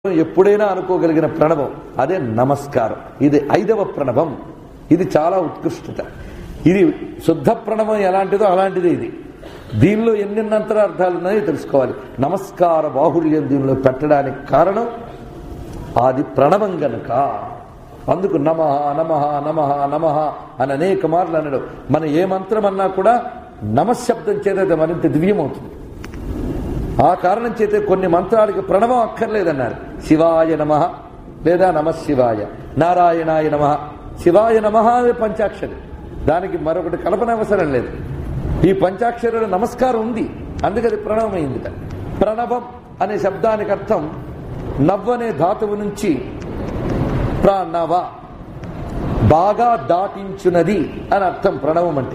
ఎప్పుడైనా అనుకోగలిగిన ప్రణవం అదే నమస్కారం. ఇది 5వ ప్రణవం. ఇది చాలా ఉత్కృష్టత. ఇది శుద్ధ ప్రణవం ఎలాంటిదో అలాంటిదే ఇది. దీనిలో ఎన్నెన్ని అంతరార్థాలు ఉన్నాయో తెలుసుకోవాలి. నమస్కార బాహుళ్యం దీనిలో పెట్టడానికి కారణం అది ప్రణవం గనక. అందుకు నమః నమః నమః నమః అని అనేక మార్లు అనడం. మనం ఏ మంత్రం అన్నా కూడా నమశబ్దం చేత మరింత దివ్యమవుతుంది. ఆ కారణం చేతే కొన్ని మంత్రాలకి ప్రణవం అక్కర్లేదన్నారు. శివాయ నమః లేదా నమః శివాయ, నారాయణాయ నమః, శివాయ నమః అనే పంచాక్షరి, దానికి మరొకటి కల్పన అవసరం లేదు. ఈ పంచాక్షరుల నమస్కారం ఉంది, అందుకది ప్రణవమైంది. ప్రణవం అనే శబ్దానికి అర్థం నవ్వనే ధాతువు నుంచి ప్రణవ, బాగా దాటించున్నది అని అర్థం ప్రణవం అంటే.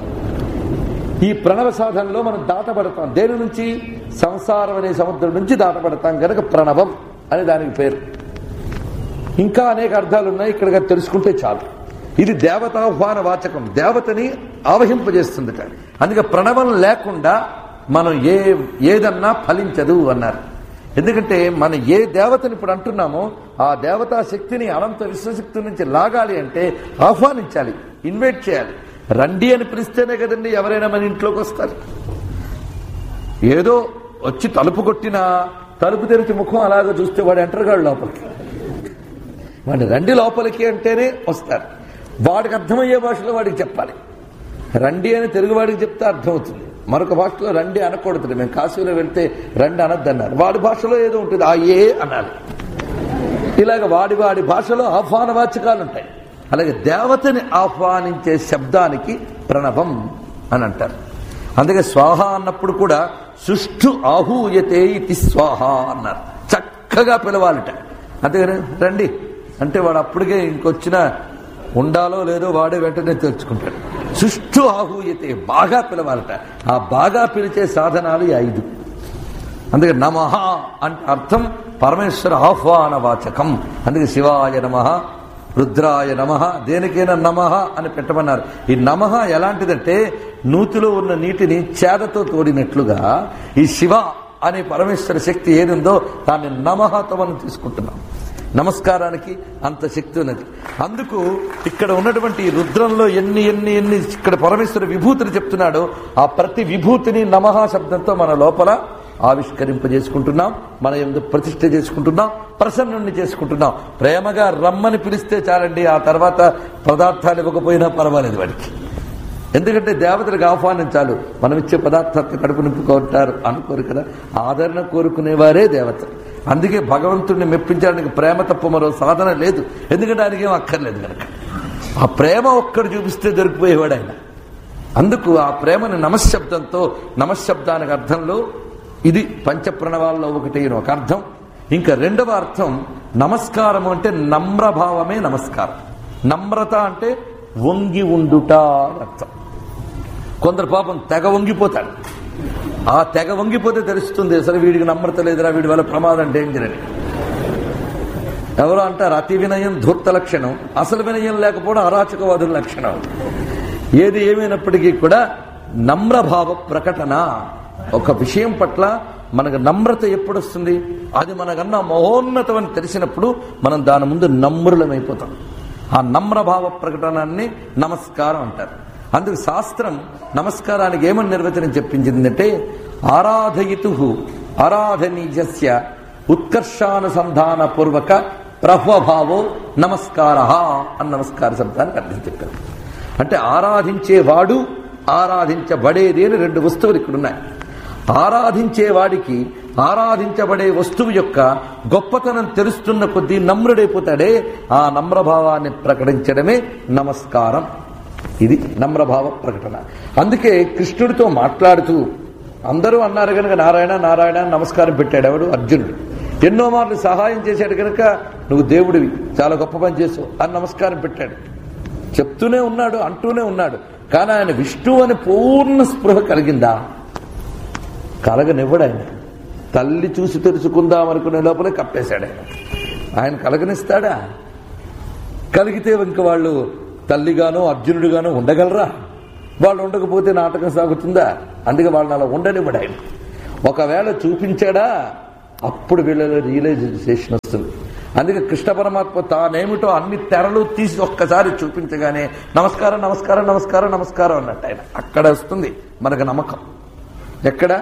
ఈ ప్రణవ సాధనలో మనం దాటబడతాం. దేని నుంచి? సంసారం అనే సముద్రం నుంచి దాటబడతాం కనుక ప్రణవం అని దానికి పేరు. ఇంకా అనేక అర్థాలు ఉన్నాయి, ఇక్కడ తెలుసుకుంటే చాలు. ఇది దేవతాహ్వాన వాచకం, దేవతని ఆవహింపజేస్తుంది. అందుకే ప్రణవం లేకుండా మనం ఏదన్నా ఫలించదు అన్నారు. ఎందుకంటే మనం ఏ దేవతని ఇప్పుడు అంటున్నామో ఆ దేవతా శక్తిని అనంత విశ్వశక్తి నుంచి లాగాలి అంటే ఆహ్వానించాలి, ఇన్వైట్ చేయాలి. రండి అని పిలిస్తేనే కదండి ఎవరైనా మన ఇంట్లోకి వస్తారు. ఏదో వచ్చి తలుపు కొట్టినా తలుపు తెరిచి ముఖం అలాగే చూస్తే వాడు ఎంటర్గాడు లోపలికి. వాడిని రండి లోపలికి అంటేనే వస్తారు. వాడికి అర్థమయ్యే భాషలో వాడికి చెప్పాలి. రండి అని తెలుగు వాడికి చెప్తే అర్థమవుతుంది. మరొక భాషలో రండి అనకూడదు. మేము కాశీలో వెళ్తే రండి అనద్దన్నారు. వాడి భాషలో ఏదో ఉంటుంది, ఆ ఏ అనాలి. ఇలాగ వాడి వాడి భాషలో ఆహ్వాన వాచకాలు ఉంటాయి. అలాగే దేవతని ఆహ్వానించే శబ్దానికి ప్రణవం అని అంటారు. అందుకే స్వాహ అన్నప్పుడు కూడా సుష్ఠు ఆహూయతే ఇది స్వాహ అన్నారు. చక్కగా పిలవాలట. అంతేగాని రండి అంటే వాడు అప్పటికే ఇంకొచ్చిన ఉండాలో లేదో వాడే వెంటనే తెలుసుకుంటాడు. సుష్ఠు ఆహూయతే, బాగా పిలవాలట. ఆ బాగా పిలిచే సాధనాలు 5. అందుకే నమః అంటే అర్థం పరమేశ్వర ఆహ్వాన వాచకం. అందుకే శివాయ నమః, రుద్రాయ నమః, దేనికైనా నమః అని పెట్టమన్నారు. ఈ నమః ఎలాంటిదంటే నూతిలో ఉన్న నీటిని చేదతో తోడినట్లుగా ఈ శివ అనే పరమేశ్వర శక్తి ఏదుందో దాన్ని నమఃతో మనం తీసుకుంటున్నాం. నమస్కారానికి అంత శక్తి ఉన్నది. అందుకు ఇక్కడ ఉన్నటువంటి రుద్రంలో ఎన్ని ఇక్కడ పరమేశ్వర విభూతిని చెప్తున్నాడో ఆ ప్రతి విభూతిని నమః శబ్దంతో మన లోపల ఆవిష్కరింపజేసుకుంటున్నాం, మన యందు ప్రతిష్ఠ చేసుకుంటున్నాం, ప్రసన్నుణ్ణి చేసుకుంటున్నాం. ప్రేమగా రమ్మని పిలిస్తే చాలండి, ఆ తర్వాత పదార్థాలు ఇవ్వకపోయినా పర్వాలేదు వాడికి. ఎందుకంటే దేవతలకు ఆహ్వానించాలి. మనం ఇచ్చే పదార్థాలను కడుపు నింపుకుంటారు అనుకోరు కదా. ఆదరణ కోరుకునేవారే దేవత. అందుకే భగవంతుడిని మెప్పించడానికి ప్రేమ తప్ప మరో సాధన లేదు. ఎందుకంటే ఆయనకి ఏం అక్కర్లేదు కనుక. ఆ ప్రేమ ఒక్కడు చూపిస్తే దొరికిపోయేవాడు ఆయన. అందుకు ఆ ప్రేమని నమశబ్దంతో, నమశబ్దానికి అర్థంలో ఇది పంచప్రణవాల్లో ఒకటి ఒక అర్థం. ఇంకా 2వ అర్థం నమస్కారం అంటే నమ్రభావమే నమస్కారం. నమ్రత అంటే వంగి ఉండుట అని అర్థం. కొందరు పాపం తెగ వంగిపోతాడు. ఆ తెగ వంగిపోతే తెలుస్తుంది అసలు వీడికి నమ్రత లేదురా, వీడి వల్ల ప్రమాదం, డేంజర్ అని. ఎవరో అంటారు అతి వినయం ధూర్త లక్షణం, అసలు వినయం లేకపోవడం అరాచకవాదుల లక్షణం. ఏది ఏమైనప్పటికీ కూడా నమ్రభావ ప్రకటన. ఒక విషయం పట్ల మనకు నమ్రత ఎప్పుడు వస్తుంది? అది మనకన్నా మహోన్నతం అని తెలిసినప్పుడు మనం దాని ముందు నమ్రులమైపోతాం. ఆ నమ్రభావ ప్రకటనాన్ని నమస్కారం అంటారు. అందుకు శాస్త్రం నమస్కారానికి ఏమని నిర్వచనం చెప్పించిందంటే ఆరాధయితు ఆరాధనీయస్య ఉత్కర్షానుసంధాన పూర్వక ప్రహ్వభావో నమస్కార అని నమస్కార శబ్దానికి అర్థం చెప్పారు. అంటే ఆరాధించేవాడు, ఆరాధించబడేది అని 2 వస్తువులు ఇక్కడున్నాయి. ఆరాధించేవాడికి ఆరాధించబడే వస్తువు యొక్క గొప్పతనం తెలుస్తున్న కొద్దీ నమ్రుడైపోతాడే. ఆ నమ్రభావాన్ని ప్రకటించడమే నమస్కారం. ఇది నమ్రభావ ప్రకటన. అందుకే కృష్ణుడితో మాట్లాడుతూ అందరూ అన్నారు కనుక నారాయణ నారాయణ నమస్కారం పెట్టాడు. ఎవడు? అర్జునుడు. ఎన్నో మార్లు సహాయం చేశాడు కనుక నువ్వు దేవుడివి, చాలా గొప్ప పని చేసావు అని నమస్కారం పెట్టాడు. చెప్తూనే ఉన్నాడు, అంటూనే ఉన్నాడు. కానీ ఆయన విష్ణువు అని పూర్ణ స్పృహ కలిగిందా? కలగనివ్వడు ఆయన. తల్లి చూసి తెలుసుకుందాం అనుకునే లోపలే కప్పేశాడు ఆయన. ఆయన కలగనిస్తాడా? కలిగితే ఇంక వాళ్ళు తల్లిగానో అర్జునుడిగానో ఉండగలరా? వాళ్ళు ఉండకపోతే నాటకం సాగుతుందా? అందుకే వాళ్ళని అలా ఉండనివ్వడు ఆయన. ఒకవేళ చూపించాడా అప్పుడు వీళ్ళలో రియలైజేషన్ వస్తుంది. అందుకే కృష్ణ పరమాత్మ తానేమిటో అన్ని తెరలు తీసి ఒక్కసారి చూపించగానే నమస్కారం నమస్కారం నమస్కారం నమస్కారం అన్నట్టు ఆయన అక్కడ వస్తుంది మనకు నమ్మకం. ఎక్కడ?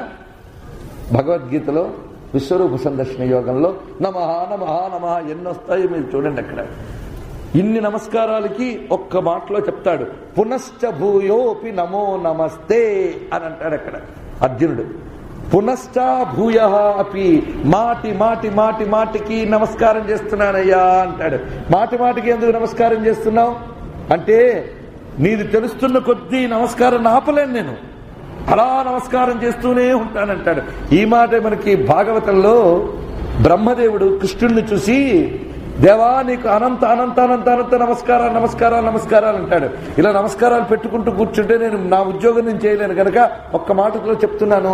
భగవద్గీతలో విశ్వరూప సందర్శన యోగంలో నమః నమః నమః ఎన్నొస్తాయో మీరు చూడండి. అక్కడ ఇన్ని నమస్కారాలకి ఒక్క మాటలో చెప్తాడు, పునశ్చ భూయోపి నమో నమస్తే అని అంటాడు అక్కడ అర్జునుడు. పునశ్చ భూయ అపి, మాటి మాటి మాటి మాటికి నమస్కారం చేస్తున్నానయ్యా అంటాడు. మాటి మాటికి ఎందుకు నమస్కారం చేస్తున్నావు అంటే, నీది తెలుస్తున్న కొద్దీ నమస్కారం ఆపలేను నేను, అలా నమస్కారం చేస్తూనే ఉంటానంటాడు. ఈ మాట మనకి భాగవతంలో బ్రహ్మదేవుడు కృష్ణుడిని చూసి, దేవా నీకు అనంత అనంత అనంత అనంత నమస్కారాలు నమస్కారాలు నమస్కారాలు అంటాడు. ఇలా నమస్కారాలు పెట్టుకుంటూ కూర్చుంటే నేను నా ఉద్యోగం నేను చేయలేను కనుక ఒక్క మాటలో చెప్తున్నాను,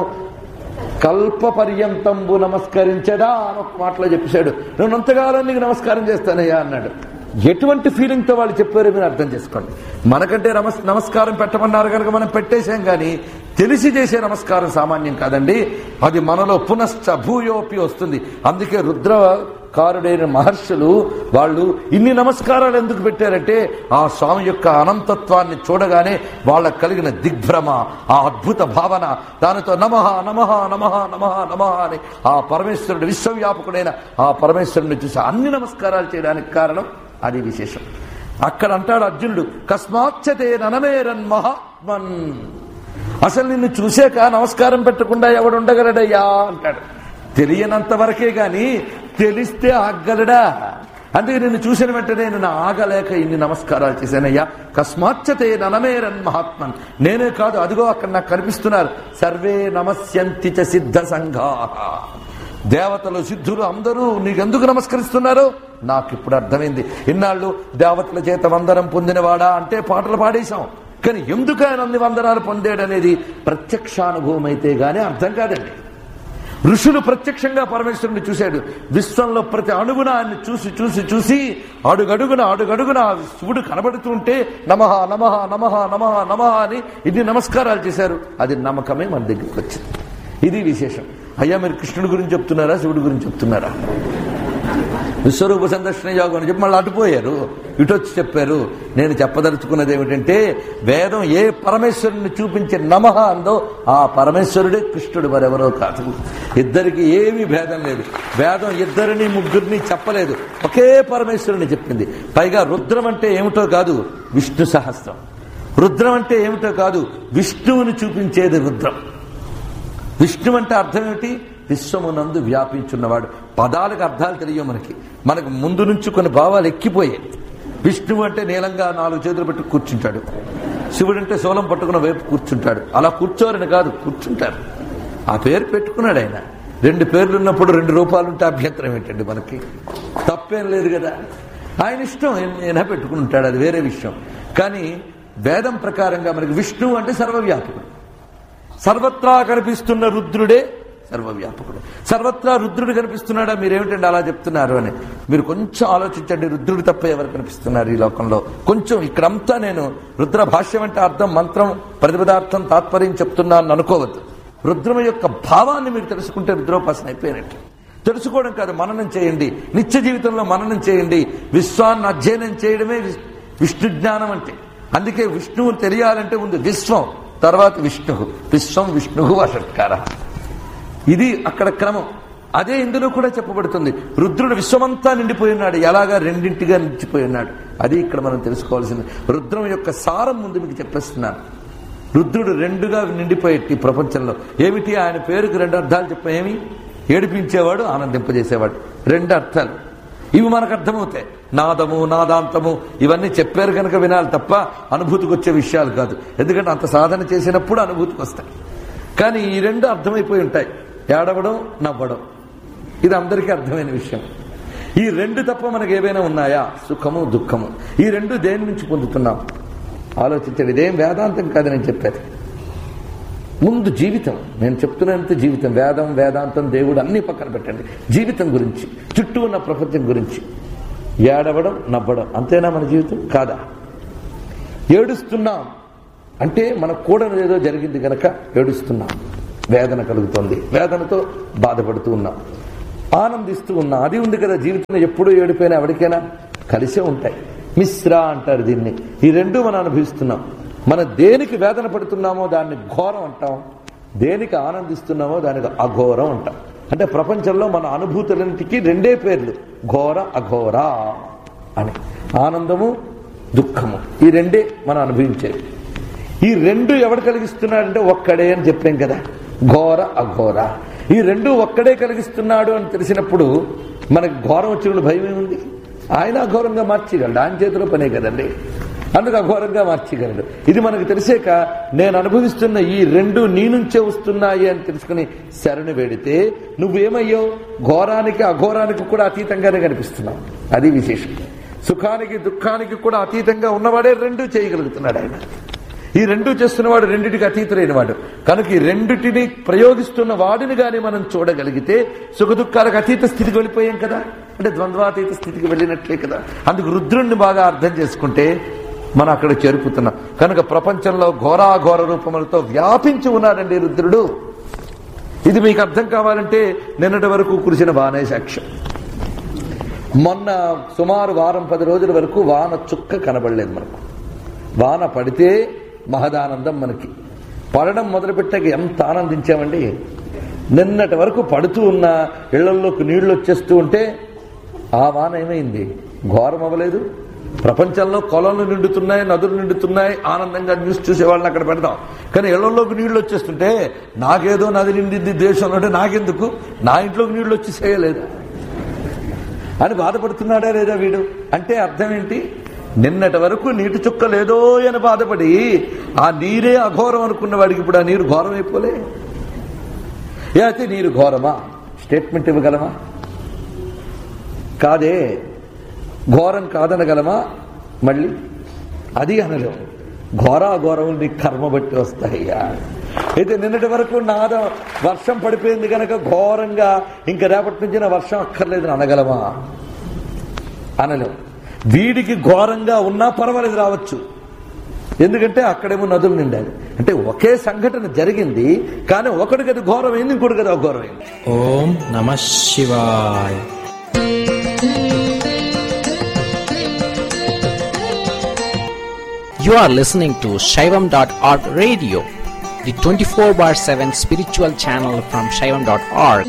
కల్ప పర్యంతంబు నమస్కరించడా అని ఒక మాటలో చెప్పేశాడు. నేను అంతకాలం నీకు నమస్కారం చేస్తానయ్యా అన్నాడు. ఎటువంటి ఫీలింగ్తో వాళ్ళు చెప్పారో మీరు అర్థం చేసుకోండి. మనకంటే నమస్కారం పెట్టమన్నారు కనుక మనం పెట్టేశాం, కానీ తెలిసి చేసే నమస్కారం సామాన్యం కాదండి. అది మనలో పునశ్చ భూయోపి వస్తుంది. అందుకే రుద్రకారుడైన మహర్షులు వాళ్ళు ఇన్ని నమస్కారాలు ఎందుకు పెట్టారంటే, ఆ స్వామి యొక్క అనంతత్వాన్ని చూడగానే వాళ్ళకు కలిగిన దిగ్భ్రమ, ఆ అద్భుత భావన, దానితో నమః నమః నమః నమః నమః అని ఆ పరమేశ్వరుడు విశ్వవ్యాపకుడైన ఆ పరమేశ్వరుని చూసి అన్ని నమస్కారాలు చేయడానికి కారణం అది విశేషం. అక్కడ అంటాడు అర్జునుడు, కస్మాచ్చతే ననమేరన్ మహాత్మన్, అసలు నిన్ను చూసాక నమస్కారం పెట్టకుండా ఎవడు ఉండగలడయ్యా అంటాడు. తెలియనంత వరకే గాని తెలిస్తే ఆగలడా? అందుకే నిన్ను చూసిన వెంటనే నేను ఆగలేక ఇన్ని నమస్కారాలు చేశానయ్యా. కస్మాచ్చతే ననమేరన్ మహాత్మన్, నేనే కాదు అదిగో అక్కడ నాకు కనిపిస్తున్నారు, సర్వే నమస్యంతి చ సిద్ధ సంఘాః, దేవతలు సిద్ధులు అందరూ నీకెందుకు నమస్కరిస్తున్నారో నాకు ఇప్పుడు అర్థమైంది. ఇన్నాళ్ళు దేవతల చేత వందనం పొందినవాడా అంటే పాటలు పాడేశాం, కానీ ఎందుకు ఆయన అన్ని వందనాలు పొందాడనేది ప్రత్యక్షానుభవం అయితే గానీ అర్థం కాదండి. ఋషులు ప్రత్యక్షంగా పరమేశ్వరుని చూశాడు. విశ్వంలో ప్రతి అణుగున ఆయన్ని చూసి చూసి చూసి అడుగడుగున అడుగడుగున శివుడు కనబడుతుంటే నమః నమః నమః నమః నమః అని ఇన్ని నమస్కారాలు చేశారు. అది నమ్మకమే మన దగ్గరికి వచ్చింది. ఇది విశేషం. అయ్యా మీరు కృష్ణుడి గురించి చెప్తున్నారా శివుడి గురించి చెప్తున్నారా? విశ్వరూప సందర్శన యోగం అని చెప్పి మళ్ళీ అటుపోయారు, ఇటొచ్చి చెప్పారు. నేను చెప్పదలుచుకున్నది ఏమిటంటే, వేదం ఏ పరమేశ్వరుని చూపించే నమః అందో ఆ పరమేశ్వరుడే కృష్ణుడు, మరెవరో కాదు. ఇద్దరికి ఏమీ భేదం లేదు. వేదం ఇద్దరిని ముగ్గురిని చెప్పలేదు, ఒకే పరమేశ్వరుని చెప్పింది. పైగా రుద్రం అంటే ఏమిటో కాదు, విష్ణు సహస్రం. రుద్రం అంటే ఏమిటో కాదు, విష్ణువుని చూపించేది రుద్రం. విష్ణు అంటే అర్థం ఏమిటి? విశ్వమునందు వ్యాపించున్నవాడు. పదాలకు అర్థాలు తెలియవు మనకు ముందు నుంచి కొన్ని భావాలు ఎక్కిపోయాయి. విష్ణువు అంటే నీలంగా 4 చేతులు పెట్టి కూర్చుంటాడు, శివుడు అంటే శూలం పట్టుకున్న వైపు కూర్చుంటాడు. అలా కూర్చోరని కాదు, కూర్చుంటారు. ఆ పేరు పెట్టుకున్నాడు ఆయన. 2 పేర్లు ఉన్నప్పుడు 2 రూపాలు ఉంటే అభ్యంతరం ఏంటండి? మనకి తప్పేం లేదు కదా. ఆయన ఇష్టం ఏమైనా పెట్టుకుని ఉంటాడు, అది వేరే విషయం. కానీ వేదం ప్రకారంగా మనకి విష్ణువు అంటే సర్వవ్యాపకుడు. సర్వత్రా కనిపిస్తున్న రుద్రుడే సర్వవ్యాపకుడు. సర్వత్రా రుద్రుడు కనిపిస్తున్నాడా? మీరేమిటండి అలా చెప్తున్నారు అని మీరు కొంచెం ఆలోచించండి. రుద్రుడు తప్ప ఎవరు కనిపిస్తున్నారు ఈ లోకంలో? కొంచెం ఇక్కడంతా నేను రుద్ర భాష్యం అంటే అర్థం, మంత్రం, ప్రతిపదార్థం, తాత్పర్యం చెప్తున్నాను అనుకోవద్దు. రుద్రమ యొక్క భావాన్ని మీరు తెలుసుకుంటే రుద్రోపాసన అయిపోయినట్టు. తెలుసుకోవడం కాదు, మననం చేయండి. నిత్య జీవితంలో మననం చేయండి. విశ్వాన్ని అధ్యయనం చేయడమే విష్ణు జ్ఞానం అంటే. అందుకే విష్ణువు తెలియాలంటే ముందు విశ్వం, తర్వాత విష్ణు. విశ్వం విష్ణు వషట్కార, ఇది అక్కడ క్రమం. అదే ఇందులో కూడా చెప్పబడుతుంది. రుద్రుడు విశ్వమంతా నిండిపోయి ఉన్నాడు, ఎలాగా రెండింటిగా నిలిచిపోయి ఉన్నాడు. అది ఇక్కడ మనం తెలుసుకోవాల్సింది. రుద్రం యొక్క సారం ముందు మీకు చెప్పేస్తున్నాను. రుద్రుడు 2గా నిండిపోయేటి ప్రపంచంలో. ఏమిటి? ఆయన పేరుకు 2 అర్థాలు చెప్పేమి? ఏడిపించేవాడు, ఆనందింపజేసేవాడు. 2 అర్థాలు ఇవి మనకు అర్థమవుతాయి. నాదము, నాదాంతము ఇవన్నీ చెప్పారు కనుక వినాలి తప్ప అనుభూతికి వచ్చే విషయాలు కాదు. ఎందుకంటే అంత సాధన చేసినప్పుడు అనుభూతికి వస్తాయి. కానీ ఈ 2 అర్థమైపోయి ఉంటాయి, ఏడవడం, నవ్వడం. ఇది అందరికీ అర్థమైన విషయం. ఈ 2 తప్ప మనకు ఏవైనా ఉన్నాయా? సుఖము, దుఃఖము. ఈ 2 దేని నుంచి పొందుతున్నాం ఆలోచించండి. ఇదేం వేదాంతం కాదు నేను చెప్పేది. ముందు జీవితం, నేను చెప్తున్నంత జీవితం. వేదం, వేదాంతం, దేవుడు అన్ని పక్కన పెట్టండి. జీవితం గురించి, చుట్టూ ఉన్న ప్రపంచం గురించి. ఏడవడం, నవ్వడం, అంతేనా మన జీవితం? కాదా? ఏడుస్తున్నాం అంటే మనకు కూడా ఏదో జరిగింది కనుక ఏడుస్తున్నాం, వేదన కలుగుతుంది, వేదనతో బాధపడుతూ ఉన్నాం. ఆనందిస్తూ ఉన్నా. అది ఉంది కదా జీవితంలో, ఎప్పుడూ ఏడిపోయినా ఎవరికైనా కలిసే ఉంటాయి. మిశ్రా అంటారు దీన్ని. ఈ రెండూ మనం అనుభవిస్తున్నాం. మనం దేనికి వేదన పడుతున్నామో దాన్ని ఘోరం అంటాం, దేనికి ఆనందిస్తున్నామో దానికి అఘోరం అంటాం. అంటే ప్రపంచంలో మన అనుభూతులన్నిటికీ రెండే పేర్లు, ఘోర అఘోర అని. ఆనందము దుఃఖము, ఈ రెండే మనం అనుభవించేవి. ఈ రెండు ఎవడు కలిగిస్తున్నాడంటే ఒక్కడే అని చెప్పాం కదా, ఘోర అఘోర. ఈ రెండు ఒక్కడే కలిగిస్తున్నాడు అని తెలిసినప్పుడు మనకు ఘోరం వచ్చిన భయం ఏముంది? ఆయన అఘోరంగా మార్చగలడు, ఆయన చేతిలో పనే కదండి, అందుకు అఘోరంగా మార్చగలడు. ఇది మనకు తెలిసాక నేను అనుభవిస్తున్న ఈ రెండు నీ నుంచే వస్తున్నాయి అని తెలుసుకుని శరణు వేడితే నువ్వేమయ్యావు? ఘోరానికి అఘోరానికి కూడా అతీతంగానే కనిపిస్తున్నావు. అది విశేషం. సుఖానికి దుఃఖానికి కూడా అతీతంగా ఉన్నవాడే రెండూ చేయగలుగుతున్నాడు ఆయన. ఈ రెండూ చేస్తున్నవాడు రెండిటికి అతీతులైన వాడు కనుక ఈ రెండిటిని ప్రయోగిస్తున్న వాడిని గాని మనం చూడగలిగితే సుఖ దుఃఖాలకు అతీత స్థితికి వెళ్ళిపోయాం కదా, అంటే ద్వంద్వాతీత స్థితికి వెళ్ళినట్లే కదా. అందుకు రుద్రుణ్ణి బాగా అర్థం చేసుకుంటే మనం అక్కడ చేరుపుతున్నాం. కనుక ప్రపంచంలో ఘోరాఘోర రూపములతో వ్యాపించి ఉన్నాడండి రుద్రుడు. ఇది మీకు అర్థం కావాలంటే నిన్నటి వరకు కురిసిన వానే సాక్ష్యం. మొన్న సుమారు వారం 10 రోజుల వరకు వాన చుక్క కనబడలేదు మనకు. వాన పడితే మహదానందం. మనకి పడడం మొదలుపెట్టాక ఎంత ఆనందించామండి. నిన్నటి వరకు పడుతూ ఉన్న ఇళ్లలోకి నీళ్లు వచ్చేస్తూ ఉంటే ఆ వాన ఏమైంది? ఘోరం అవ్వలేదు. ప్రపంచంలో కొలలు నిండుతున్నాయి, నదులు నిండుతున్నాయి, ఆనందంగా న్యూస్ చూసేవాళ్ళని అక్కడ పెడతాం. కానీ ఇళ్లలోకి నీళ్లు వచ్చేస్తుంటే నాకేదో నది నిండింది దేశంలో అంటే నాకెందుకు, నా ఇంట్లోకి నీళ్లు వచ్చేసేయలేదా అని బాధపడుతున్నాడా లేదా వీడు? అంటే అర్థం ఏంటి? నిన్నటి వరకు నీటి చుక్క లేదో అని బాధపడి ఆ నీరే అఘోరం అనుకున్న వాడికి ఇప్పుడు ఆ నీరు ఘోరం అయిపోలే. అయితే నీరు ఘోరమా? స్టేట్మెంట్ ఇవ్వగలమా? కాదే. ఘోరం కాదనగలమా? మళ్ళీ అది అనలేము. ఘోరాఘోరం నీ కర్మ బట్టి వస్తాయ్యా. అయితే నిన్నటి వరకు వర్షం పడిపోయింది కనుక ఘోరంగా ఇంకా రేపటి నుంచి నా వర్షం అక్కర్లేదని అనగలమా? అనలేము. వీడికి ఘోరంగా ఉన్నా పర్వాలేదు, రావచ్చు. ఎందుకంటే అక్కడేమో నదులు నిండాలి. అంటే ఒకే సంఘటన జరిగింది, కానీ ఒకటికి అది ఘోరమైంది, ఇంకోటి కదా అఘోరమైంది. ఓం నమః శివాయ. You are listening to Shaivam.org radio, the 24/7 spiritual channel from Shaivam.org.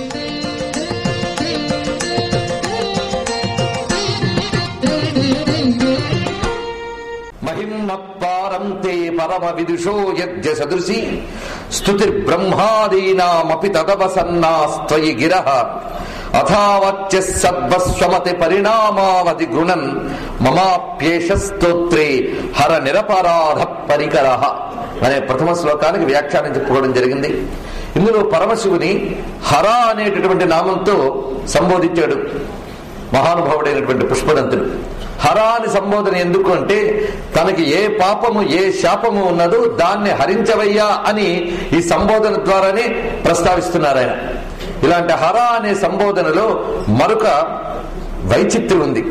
మహిమత్పారంతే పరమ విదుషో యజ్ఞ సదృశి స్తుతిర్బ్రహ్మాదీనామపి తదవసన్నాస్త్వయి గిరః అథావత్య సద్వస్వమతి పరిణామావధి గృణన్ మమాప్యేష స్తోత్రే హర నిరపరాధ పరికరః అనే ప్రథమ శ్లోకానికి వ్యాఖ్యానం చెప్పుకోవడం జరిగింది. ఇందులో పరమశివుని హర అనేటటువంటి నామంతో సంబోధించాడు మహానుభావుడైనటువంటి పుష్పదంతుడు. హర అని సంబోధన ఎందుకు అంటే తనకి ఏ పాపము ఏ శాపము ఉన్నదో దాన్ని హరించవయ్యా అని ఈ సంబోధన ద్వారానే ప్రస్తావిస్తున్నారు ఆయన. ఇలాంటి హర అనే సంబోధనలో మరొక వైచిత్ర్యం ఉంది.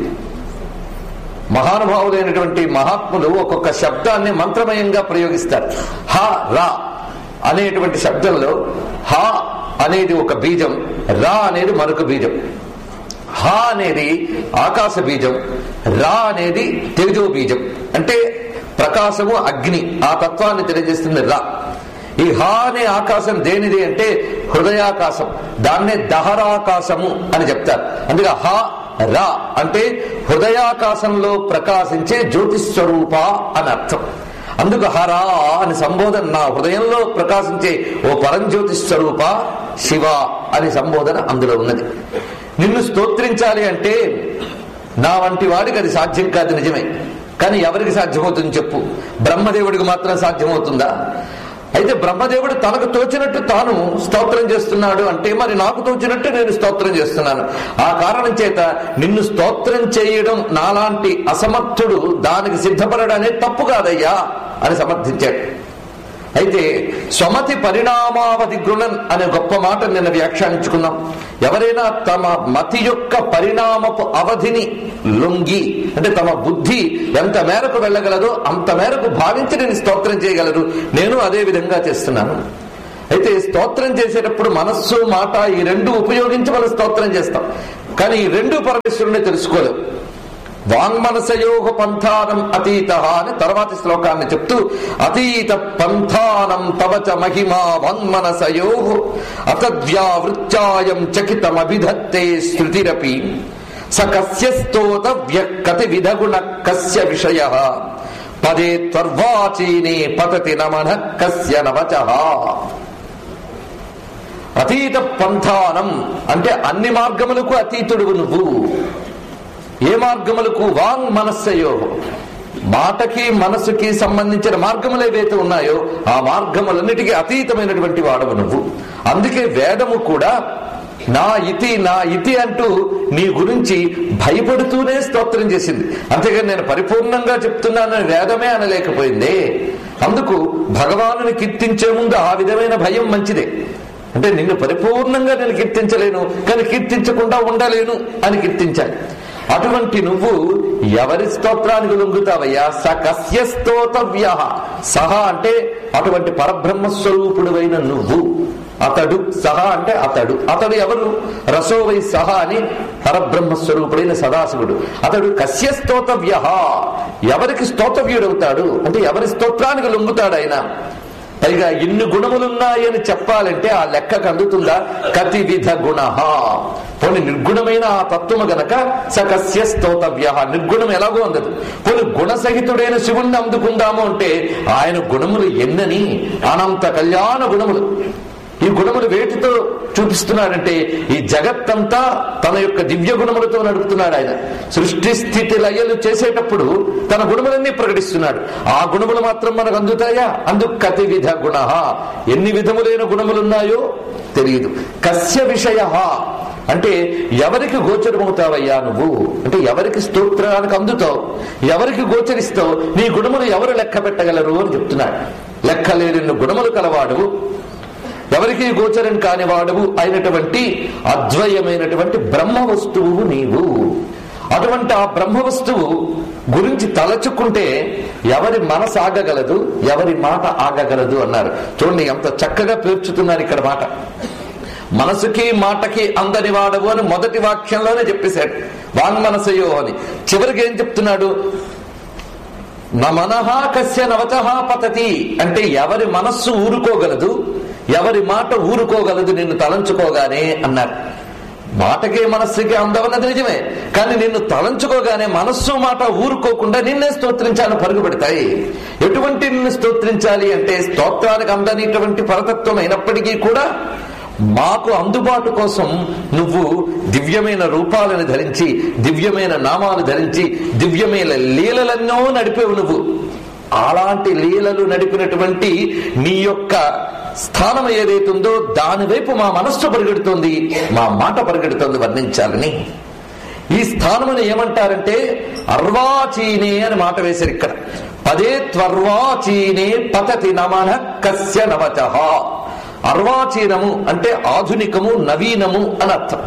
మహానుభావులైనటువంటి మహాత్ములు ఒక్కొక్క శబ్దాన్ని మంత్రమయంగా ప్రయోగిస్తారు. హ రా అనేటువంటి శబ్దంలో హ అనేది ఒక బీజం, రా అనేది మరొక బీజం. హ అనేది ఆకాశ బీజం, రా అనేది తేజో బీజం. అంటే ప్రకాశము అగ్ని ఆ తత్వాన్ని తెలియజేస్తుంది రా. ఈ హ అనే ఆకాశం దేనిది అంటే హృదయాకాశం, దాన్నే దహరాకాశము అని చెప్తారు. అందుకే హ రా అంటే హృదయాకాశంలో ప్రకాశించే జ్యోతిస్వరూప అని అర్థం. అందుకు హరా అని సంబోధన, నా హృదయంలో ప్రకాశించే ఓ పరంజ్యోతి స్వరూప శివ అని సంబోధన అందులో ఉన్నది. నిన్ను స్తోత్రించాలి అంటే నా వంటి వాడికి అది సాధ్యం కాదు, నిజమే. కానీ ఎవరికి సాధ్యమవుతుంది చెప్పు? బ్రహ్మదేవుడికి మాత్రం సాధ్యమవుతుందా? అయితే బ్రహ్మదేవుడు తనకు తోచినట్టు తాను స్తోత్రం చేస్తున్నాడు అంటే మరి నాకు తోచినట్టు నేను స్తోత్రం చేస్తున్నాను. ఆ కారణం చేత నిన్ను స్తోత్రం చేయడం నాలాంటి అసమర్థుడు దానికి సిద్ధపడడం తప్పు కాదయ్యా అని సమర్థించాడు. అయితే స్వమతి పరిణామావధి గృణన్ అనే గొప్ప మాట నిన్న వ్యాఖ్యానించుకున్నాం. ఎవరైనా తమ మతి యొక్క పరిణామపు అవధిని లొంగి, అంటే తమ బుద్ధి ఎంత మేరకు వెళ్ళగలదో అంత మేరకు భావించి నేను స్తోత్రం చేయగలరు. నేను అదే విధంగా చేస్తున్నాను. అయితే అయితే స్తోత్రం చేసేటప్పుడు మనస్సు మాట ఈ రెండు ఉపయోగించి మనం స్తోత్రం చేస్తాం. కానీ ఈ రెండు పరమేశ్వరుని తెలుసుకోలేం. వాంగ్మనసయోగ పంథానం అతీత అని తర్వాతి శ్లోకాన్ని చెప్తూ, అతీత పంథానం తవచ మహిమా వాంగ్మనసయోః అతద్వ్యావృత్యాయం చకితమభిధత్తే శృతిరపి స కస్య స్తోతవ్య కతి విధగుణ కస్య విషయః పదే త్వర్వాచీనే పతతి నమః కస్య నవచః. అతీత పంథానం అంటే అన్ని మార్గములకు అతీతుడువు నువ్వు. ఏ మార్గములకు? వాంగ్ మనస్సయో, మాటకి మనసుకి సంబంధించిన మార్గములు ఏవైతే ఉన్నాయో ఆ మార్గములన్నిటికీ అతీతమైనటువంటి వాడవు నువ్వు. అందుకే వేదము కూడా నా ఇతి అంటూ నీ గురించి భయపడుతూనే స్తోత్రం చేసింది. అంతేగాని నేను పరిపూర్ణంగా చెప్తున్నానని వేదమే అనలేకపోయింది. అందుకు భగవానుని కీర్తించే ముందు ఆ విధమైన భయం మంచిదే. అంటే నిన్ను పరిపూర్ణంగా నేను కీర్తించలేను, కానీ కీర్తించకుండా ఉండలేను అని కీర్తించాలి. అటువంటి నువ్వు ఎవరి స్తోత్రానికి లొంగుతావయ్యా? స కస్య స్తోతవ్య, సహ అంటే అటువంటి పరబ్రహ్మస్వరూపుడువైన నువ్వు. అతడు, సహ అంటే అతడు. అతడు ఎవరు? రసోవై సహ అని పరబ్రహ్మస్వరూపుడైన సదాశివుడు. అతడు కస్య స్తోతవ్య, ఎవరికి స్తోతవ్యుడవుతాడు అంటే ఎవరి స్తోత్రానికి లొంగుతాడు ఆయన. పైగా ఇన్ని గుణములున్నాయని చెప్పాలంటే ఆ లెక్కకు అందుతుందా? కతి విధ గుణ. పోనీ నిర్గుణమైన ఆ తత్వము గనక సకస్య స్తోతవ్య, నిర్గుణం ఎలాగో అందదు. పోనీ గుణసహితుడైన శివుణ్ణి అందుకుందాము అంటే ఆయన గుణములు ఎన్నని, అనంత కళ్యాణ గుణములు. ఈ గుణములు వేటితో చూపిస్తున్నాడంటే ఈ జగత్తంతా తన యొక్క దివ్య గుణములతో నడుపుతున్నాడు ఆయన. సృష్టి స్థితి లయలు చేసేటప్పుడు తన గుణములన్నీ ప్రకటిస్తున్నాడు. ఆ గుణములు మాత్రం మనకు అందుతాయా? అందుకు కతి విధ గుణ. ఎన్ని విధములైన గుణములున్నాయో తెలియదు. కస్య విషయ అంటే ఎవరికి గోచరమవుతావయ్యా నువ్వు అంటే ఎవరికి స్తోత్రానికి అందుతావు, ఎవరికి గోచరిస్తావు, నీ గుణములు ఎవరు లెక్క పెట్టగలరు అని చెప్తున్నాడు. లెక్కలేని గుణములు కలవాడు, ఎవరికి గోచరం కానివాడవు అయినటువంటి అద్వయమైనటువంటి బ్రహ్మ వస్తువు నీవు. అటువంటి ఆ బ్రహ్మ వస్తువు గురించి తలచుకుంటే ఎవరి మనసు ఆగగలదు, ఎవరి మాట ఆగగలదు అన్నారు. చూడండి ఎంత చక్కగా పేర్చుతున్నారు ఇక్కడ మాట. మనసుకి మాటకి అందని వాడవు అని మొదటి వాక్యంలోనే చెప్పేశాడు. వాంగ్మనసయో అని. చివరికి ఏం చెప్తున్నాడు? నమనః కస్య నవచః పతతి అంటే ఎవరి మనస్సు ఊరుకోగలదు, ఎవరి మాట ఊరుకోగలదు నిన్ను తలంచుకోగానే అన్నారు. మాటకి మనస్సుకి అందవన్నది నిజమే, కానీ నిన్ను తలంచుకోగానే మనస్సు మాట ఊరుకోకుండా నిన్నే స్తోత్రించాలని పరుగుపెడతాయి. ఎటువంటి నిన్ను స్తోత్రించాలి అంటే స్తోత్రానికి అందనిటువంటి పరతత్వం అయినప్పటికీ కూడా మాకు అందుబాటు కోసం నువ్వు దివ్యమైన రూపాలను ధరించి, దివ్యమైన నామాలు ధరించి, దివ్యమైన లీలలెన్నో నడిపేవు నువ్వు. అలాంటి లీలలు నడిపినటువంటి నీ యొక్క స్థానం ఏదైతుందో దాని వైపు మా మనస్సు పరిగెడుతోంది, మా మాట పరిగెడుతోంది వర్ణించాలని. ఈ స్థానమును ఏమంటారంటే అర్వాచీనే అని మాట వేశారు ఇక్కడ. పదే త్వర్వాచీనే పతతి నమః కస్య నవచః. అర్వాచీనము అంటే ఆధునికము, నవీనము అని అర్థం.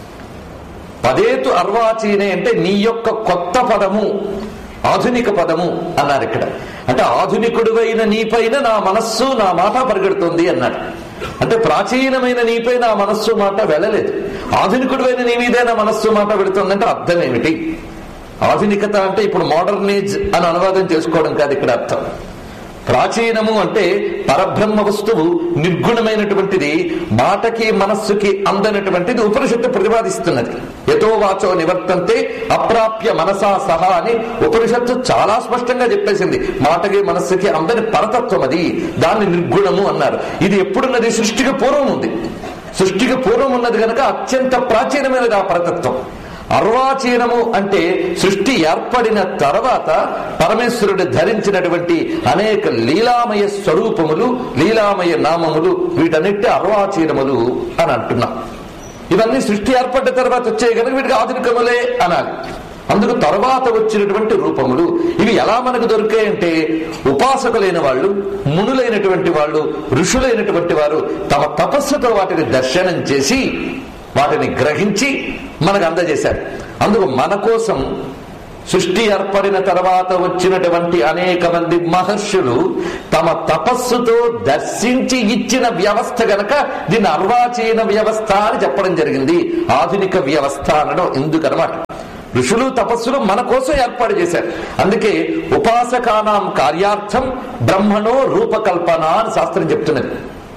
పదేతు అర్వాచీనే అంటే నీ యొక్క కొత్త పదము, ఆధునిక పదము అన్నారు ఇక్కడ. అంటే ఆధునికుడువైన నీపైన నా మనస్సు నా మాట పరిగెడుతుంది అన్నాడు. అంటే ప్రాచీనమైన నీపై నా మనస్సు మాట వెళ్ళలేదు, ఆధునికుడువైన నీ మీదే నా మనస్సు మాట వెళుతుందంటే అర్థం ఏమిటి? ఆధునికత అంటే ఇప్పుడు మోడర్నేజ్ అని అనువాదం చేసుకోవడం కాదు ఇక్కడ అర్థం. ప్రాచీనము అంటే పరబ్రహ్మ వస్తువు నిర్గుణమైనటువంటిది, మాటకి మనస్సుకి అందనటువంటిది ఉపనిషత్తు ప్రతిపాదిస్తున్నది. యతో వాచో నివర్తంతే అప్రాప్య మనసా సహా అని ఉపనిషత్తు చాలా స్పష్టంగా చెప్పేసింది. మాటకి మనస్సుకి అందని పరతత్వం అది, దాన్ని నిర్గుణము అన్నారు. ఇది ఎప్పుడున్నది? సృష్టికి పూర్వం ఉంది. సృష్టికి పూర్వం ఉన్నది కనుక అత్యంత ప్రాచీనమైనది ఆ పరతత్వం. అర్వాచీనము అంటే సృష్టి ఏర్పడిన తర్వాత పరమేశ్వరుడు ధరించినటువంటి అనేక లీలామయ స్వరూపములు, లీలామయ నామములు, వీటన్నిటి అర్వాచీనములు అని అంటున్నాం. ఇవన్నీ సృష్టి ఏర్పడిన తర్వాత వచ్చాయి కనుక వీటికి ఆధునికములే అనాలి. అందుకు తర్వాత వచ్చినటువంటి రూపములు ఇవి ఎలా మనకు దొరికాయంటే ఉపాసకులైన వాళ్ళు, మునులైనటువంటి వాళ్ళు, ఋషులైనటువంటి వారు తమ తపస్సుతో వాటిని దర్శనం చేసి వాటిని గ్రహించి మనకు అందజేశారు. అందుకు మన కోసం సృష్టి ఏర్పడిన తర్వాత వచ్చినటువంటి అనేక మంది మహర్షులు తమ తపస్సుతో దర్శించి ఇచ్చిన వ్యవస్థ గనక దీన్ని అర్వాచీన వ్యవస్థ అని చెప్పడం జరిగింది. ఆధునిక వ్యవస్థ అనడం ఎందుకనమాట. ఋషులు తపస్సులు మన కోసం ఏర్పాటు చేశారు. అందుకే ఉపాసకానాం కార్యార్థం బ్రహ్మణో రూపకల్పన అని శాస్త్రం చెప్తున్నది.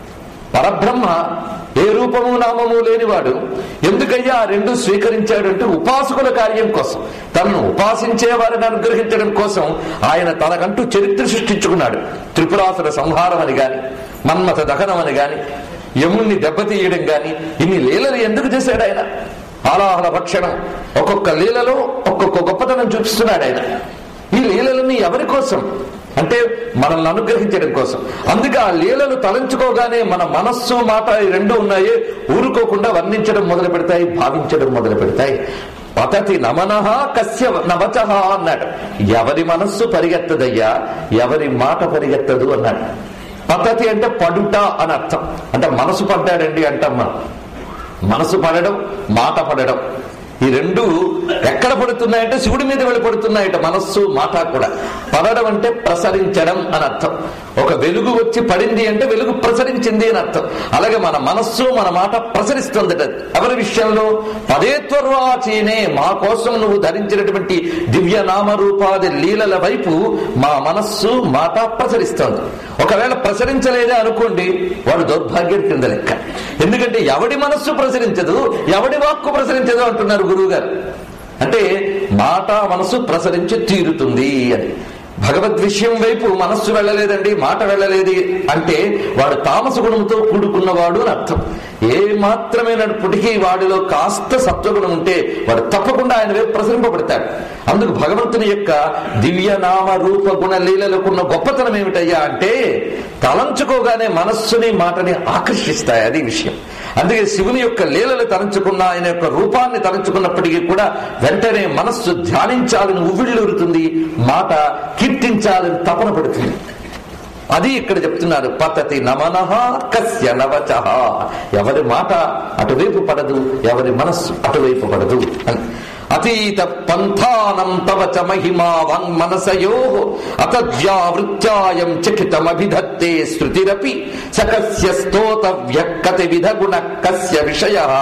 పరబ్రహ్మ ఏ రూపము నామము లేనివాడు ఎందుకయ్యా ఆ రెండు స్వీకరించాడంటే ఉపాసకుల కార్యం కోసం, తనను ఉపాసించే వారిని అనుగ్రహించడం కోసం ఆయన తనకంటూ చరిత్ర సృష్టించుకున్నాడు. త్రిపురాసుర సంహారం అని గాని, మన్మథ దహనం అని గాని, యముణ్ణి దెబ్బతీయడం గాని, ఇన్ని లీలలు ఎందుకు చేశాడు ఆయన? ఆలాహల భక్షణం, ఒక్కొక్క లీలలో ఒక్కొక్క గొప్పతనం చూపిస్తున్నాడు ఆయన. ఈ లీలలన్నీ ఎవరి కోసం అంటే మనల్ని అనుగ్రహించడం కోసం. అందుకే ఆ లీలలు తలంచుకోగానే మన మనస్సు మాట ఈ రెండు ఉన్నాయి, ఊరుకోకుండా వర్ణించడం మొదలు పెడతాయి, భావించడం మొదలు పెడతాయి. పతతి నమనః కస్య నవచః అన్నాడు. ఎవరి మనస్సు పరిగెత్తదయ్యా, ఎవరి మాట పరిగెత్తదు అన్నాడు. పతతి అంటే పడుట అని అర్థం. అంటే మనసు పడ్డాడండి అంటాం మనం. మనసు పడడం, మాట పడడం, ఈ రెండు ఎక్కడ పడుతున్నాయంటే శివుడి మీద వెళ్ళి పడుతున్నాయట. మనస్సు మాట కూడా. పడడం అంటే ప్రసరించడం అని అర్థం. ఒక వెలుగు వచ్చి పడింది అంటే వెలుగు ప్రసరించింది అని అర్థం. అలాగే మన మనస్సు మన మాట ప్రసరిస్తుందట. ఎవరి విషయంలో? పదేత్వర్వాచీనే, మా కోసం నువ్వు ధరించినటువంటి దివ్య నామరూపాది లీలల వైపు మా మనస్సు మాట ప్రసరిస్తోంది. ఒకవేళ ప్రసరించలేదే అనుకోండి, వాడు దౌర్భాగ్యం కింద లెక్క. ఎందుకంటే ఎవడి మనస్సు ప్రసరించదు, ఎవడి వాక్కు ప్రసరించదు అంటున్నారు గురువు గారు. అంటే మాట మనసు ప్రసరించి తీరుతుంది అని. భగవద్ విషయం వైపు మనస్సు వెళ్ళలేదండి, మాట వెళ్ళలేదు అంటే వాడు తామస గుణంతో కూడుకున్నవాడు అని అర్థం. ఏ మాత్రమైనప్పటికీ వాడిలో కాస్త సత్వగుణం ఉంటే వాడు తప్పకుండా ఆయన వైపు ప్రసరింపబడతాడు. అందుకు భగవంతుని యొక్క దివ్యనామ రూప గుణ లీలలకున్న గొప్పతనం ఏమిటయ్యా అంటే తలంచుకోగానే మనస్సుని మాటని ఆకర్షిస్తాయి. అది విషయం. అందుకే శివుని యొక్క లీలలు తలంచుకున్న, ఆయన యొక్క రూపాన్ని తలంచుకున్నప్పటికీ కూడా వెంటనే మనస్సు ధ్యానించాలని ఉవ్విళ్ళూరుతుంది, మాట కీర్తించాలని తపన పడుతుంది. అది ఇక్కడ చెప్తున్నారు. పతతి నమనః కస్య నవచః. ఎవరి మాట అటువైపు పడదు, ఎవరి మనస్సు అటువైపు పడదు అని. అతీత పంథానం తవ చ మహిమా వాంగ్మనసయో అతద్వ్యావృత్యాయం చకితమభిధత్తే శృతిరపి సకస్య స్తోతవ్య కతి విధగుణ కస్య విషయః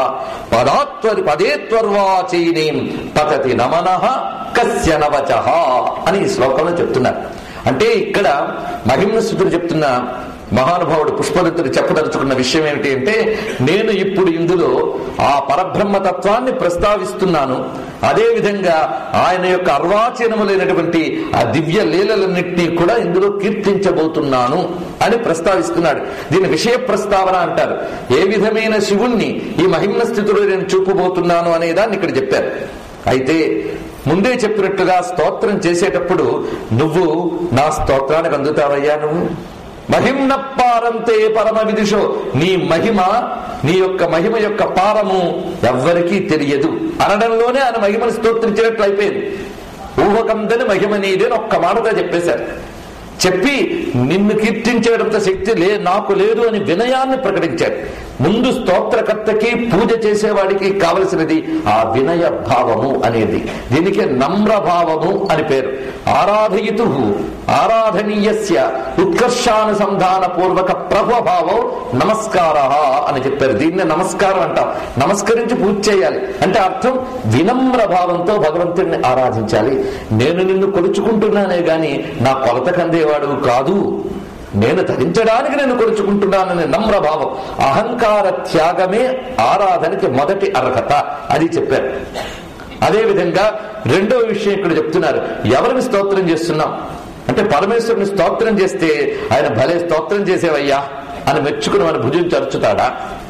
పదేత్వర్వాచీనీం పతతి నమనః కస్య నవచః అని ఈ శ్లోకంలో చెప్తున్నారు. అంటే ఇక్కడ మహిమ్నస్తుతుడు చెప్తున్న మహానుభావుడు పుష్పదత్తుడు చెప్పదలుచుకున్న విషయం ఏమిటి అంటే, నేను ఇప్పుడు ఇందులో ఆ పరబ్రహ్మతత్వాన్ని ప్రస్తావిస్తున్నాను, అదేవిధంగా ఆయన యొక్క అర్వాచీనములైనటువంటి ఆ దివ్య లీలలన్నింటినీ కూడా ఇందులో కీర్తించబోతున్నాను అని ప్రస్తావిస్తున్నాడు. దీని విషయ ప్రస్తావన అంటారు. ఏ విధమైన శివుణ్ణి ఈ మహిమ్న స్థితిలో నేను చూపబోతున్నాను అనే దాన్ని ఇక్కడ చెప్పారు. అయితే ముందే చెప్పినట్టుగా స్తోత్రం చేసేటప్పుడు నువ్వు నా స్తోత్రానికి అందుతావయ్యా, నువ్వు మహిమ్న పారంతే పరమ విదుషో, నీ మహిమ, నీ యొక్క మహిమ యొక్క పారము ఎవ్వరికీ తెలియదు అనడంలోనే ఆయన మహిమను స్తోత్రించినట్లు అయిపోయింది. ఊహకందని మహిమ నీది అని ఒక్క మాటగా చెప్పేశారు. చెప్పి నిన్ను కీర్తించేటంత శక్తి నాకు లేదు అని వినయాన్ని ప్రకటించాడు. ముందు స్తోత్రకర్తకి పూజ చేసేవాడికి కావలసినది ఆ వినయ భావము అనేది. దీనికి నమ్రభావము అని పేరు. ఆరాధయితు ఆరాధనీయస్య ఉత్కర్షానుసంధాన పూర్వక ప్రభావం నమస్కార అని చెప్పారు. దీన్నే నమస్కారం అంటాం. నమస్కరించి పూజ చేయాలి అంటే అర్థం వినమ్ర భావంతో భగవంతుడిని ఆరాధించాలి. నేను నిన్ను కొలుచుకుంటున్నానే గాని నా కొలత కందేవాడు కాదు, నేను ధరించడానికి నేను కొలుచుకుంటున్నానని నమ్రభావం, అహంకార త్యాగమే ఆరాధనకి మొదటి అర్హత. అది చెప్పారు. అదేవిధంగా రెండో విషయం ఇక్కడ చెప్తున్నారు. ఎవరిని స్తోత్రం చేస్తున్నాం అంటే పరమేశ్వరుని స్తోత్రం చేస్తే ఆయన భలే స్తోత్రం చేసేవయ్యా అని మెచ్చుకుని మన భుజించి అరుచుతాడా?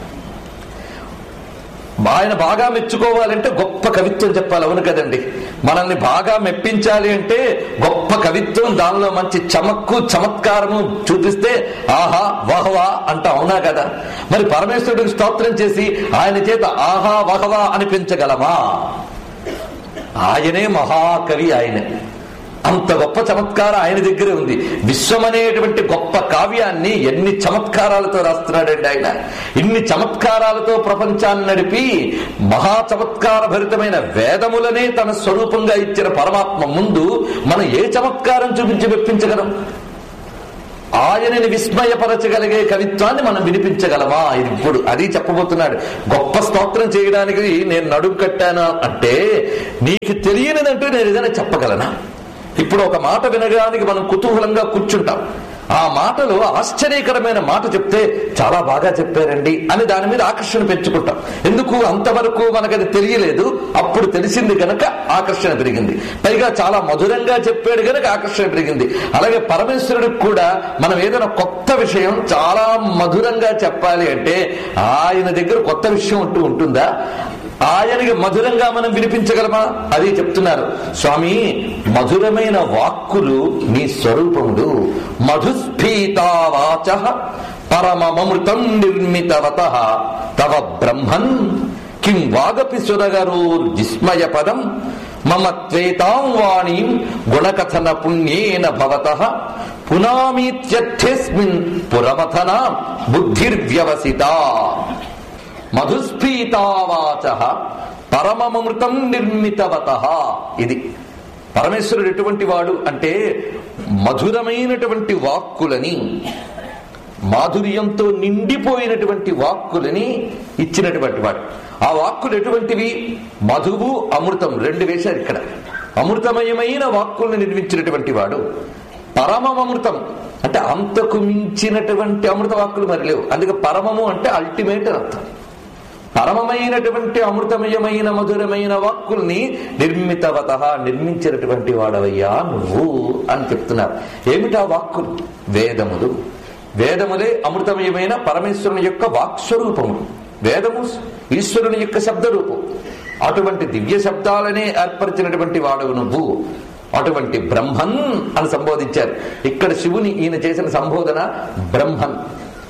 ఆయన బాగా మెచ్చుకోవాలంటే గొప్ప కవిత్వం చెప్పాలి. అవును కదండి. మనల్ని బాగా మెప్పించాలి అంటే గొప్ప కవిత్వం, దానిలో మంచి చమక్కు చమత్కారము చూపిస్తే ఆహా వహవా అంట. అవునా కదా? మరి పరమేశ్వరుడికి స్తోత్రం చేసి ఆయన చేత ఆహా వహవా అనిపించగలమా? ఆయనే మహాకవి. ఆయనే అంత గొప్ప చమత్కారం ఆయన దగ్గరే ఉంది. విశ్వం అనేటువంటి గొప్ప కావ్యాన్ని ఎన్ని చమత్కారాలతో రాస్తున్నాడండి ఆయన. ఇన్ని చమత్కారాలతో ప్రపంచాన్ని నడిపి మహా చమత్కార భరితమైన వేదములనే తన స్వరూపంగా ఇచ్చిన పరమాత్మ ముందు మనం ఏ చమత్కారం చూపించి మెప్పించగలం? ఆయనని విస్మయపరచగలిగే కవిత్వాన్ని మనం వినిపించగలమా? ఇది ఇప్పుడు అది చెప్పబోతున్నాడు. గొప్ప స్తోత్రం చేయడానికి నేను నడుము కట్టాను అంటే నీకు తెలియనిదంటూ నేను ఏదైనా చెప్పగలనా? ఇప్పుడు ఒక మాట వినడానికి మనం కుతూహలంగా కూర్చుంటాం. ఆ మాటలో ఆశ్చర్యకరమైన మాట చెప్తే చాలా బాగా చెప్పారండి అని దాని మీద ఆకర్షణ పెంచుకుంటాం. ఎందుకు? అంతవరకు మనకది తెలియలేదు, అప్పుడు తెలిసింది గనక ఆకర్షణ పెరిగింది. పైగా చాలా మధురంగా చెప్పాడు గనక ఆకర్షణ పెరిగింది. అలాగే పరమేశ్వరుడికి కూడా మనం ఏదైనా కొత్త విషయం చాలా మధురంగా చెప్పాలి అంటే ఆయన దగ్గర కొత్త విషయం అంటూ ఉంటుందా? ఆయనకి మధురంగా మనం వినిపించగలమా? అది చెప్తున్నారు స్వామి. మధురమైన వాక్కులు నీ స్వరూపములు. మధుస్ఫీతావాచ పరమమృతం నిర్మితవత తవ బ్రహ్మన్ కిం వాగపి సురగరోర్జిస్మయ పదం మమ త్వేతాం వాణీం గుణకథన పుణ్యేన భవతః పునామీత్యర్థేస్మిన్ పురమథన బుద్ధిర్వ్యవసితా. మధుస్ఫీతావాచ పరమమృతం నిర్మితవత. ఇది పరమేశ్వరుడు ఎటువంటి వాడు అంటే మధురమైనటువంటి వాక్కులని, మాధుర్యంతో నిండిపోయినటువంటి వాక్కులని ఇచ్చినటువంటి వాడు. ఆ వాక్కులు ఎటువంటివి? మధువు అమృతం రెండు వేశారు ఇక్కడ. అమృతమయమైన వాక్కులను నిర్మించినటువంటి వాడు. పరమమృతం అంటే అంతకు మించినటువంటి అమృత వాక్కులు మరి లేవు. అందుకే పరమము అంటే అల్టిమేట్ అని అర్థం. పరమమైనటువంటి అమృతమయమైన మధురమైన వాక్కుల్ని నిర్మితవత నిర్మించినటువంటి వాడవయ్యా నువ్వు అని చెప్తున్నారు. ఏమిటా వాక్కులు? వేదములు. వేదములే అమృతమయమైన పరమేశ్వరుని యొక్క వాక్స్వరూపములు. వేదము ఈశ్వరుని యొక్క శబ్దరూపం. అటువంటి దివ్య శబ్దాలనే ఏర్పరిచినటువంటి వాడవు నువ్వు. అటువంటి బ్రహ్మన్ అని సంబోధించారు. ఇక్కడ శివుని ఈయన చేసిన సంబోధన బ్రహ్మన్.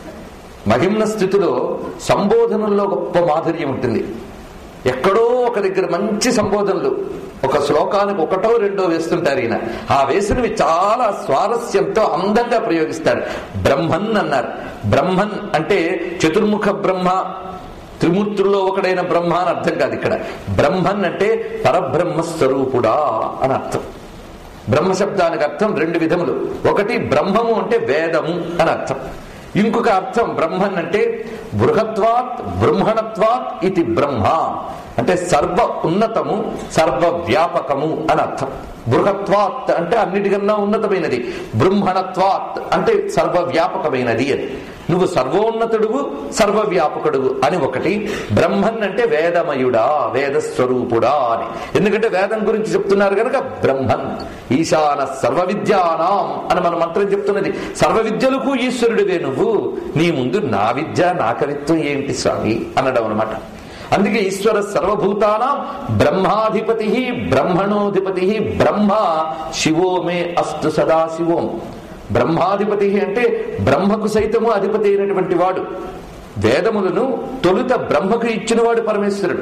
మహిమ్న స్థితిలో సంబోధనల్లో గొప్ప మాధుర్యం ఉంటుంది. ఎక్కడో ఒక దగ్గర మంచి సంబోధనలు, ఒక శ్లోకానికి ఒకటో రెండో వేస్తుంటారు ఈయన. ఆ వేసినవి చాలా స్వారస్యంతో అందంగా ప్రయోగిస్తాడు. బ్రహ్మన్ అన్నారు. బ్రహ్మన్ అంటే చతుర్ముఖ బ్రహ్మ, త్రిమూర్తుల్లో ఒకడైన బ్రహ్మ అని అర్థం కాదు. ఇక్కడ బ్రహ్మన్ అంటే పరబ్రహ్మ స్వరూపుడా అని అర్థం. బ్రహ్మశబ్దానికి అర్థం రెండు విధములు. ఒకటి బ్రహ్మము అంటే వేదము అని అర్థం. ఇంకొక అర్థం బ్రహ్మన్ అంటే బృహత్వాత్ బ్రహ్మణత్వాత్ ఇది బ్రహ్మ అంటే సర్వ ఉన్నతము, సర్వ వ్యాపకము అని అర్థం. బృహత్వాత్ అంటే అన్నిటికన్నా ఉన్నతమైనది, బ్రహ్మణత్వాత్ అంటే సర్వవ్యాపకమైనది అని. నువ్వు సర్వోన్నతుడువు, సర్వవ్యాపకుడువు అని ఒకటి. బ్రహ్మన్ అంటే వేదమయుడా, వేదస్వరూపుడా అని. ఎందుకంటే వేదం గురించి చెప్తున్నారు కనుక బ్రహ్మన్. ఈశాన సర్వ విద్యానాం అని మన మంత్రం చెప్తున్నది. సర్వ విద్యలకు ఈశ్వరుడివే నువ్వు. నీ ముందు నా విద్య, నా కవిత్వం ఏమిటి స్వామి అనడం అనమాట. అందుకే ఈశ్వర సర్వభూతానాం బ్రహ్మాధిపతి బ్రహ్మణోధిపతి బ్రహ్మ శివో మే అస్తు సదా శివోం. బ్రహ్మాధిపతి అంటే బ్రహ్మకు సైతము అధిపతి అయినటువంటి వాడు. వేదములను తొలుత బ్రహ్మకు ఇచ్చినవాడు పరమేశ్వరుడు.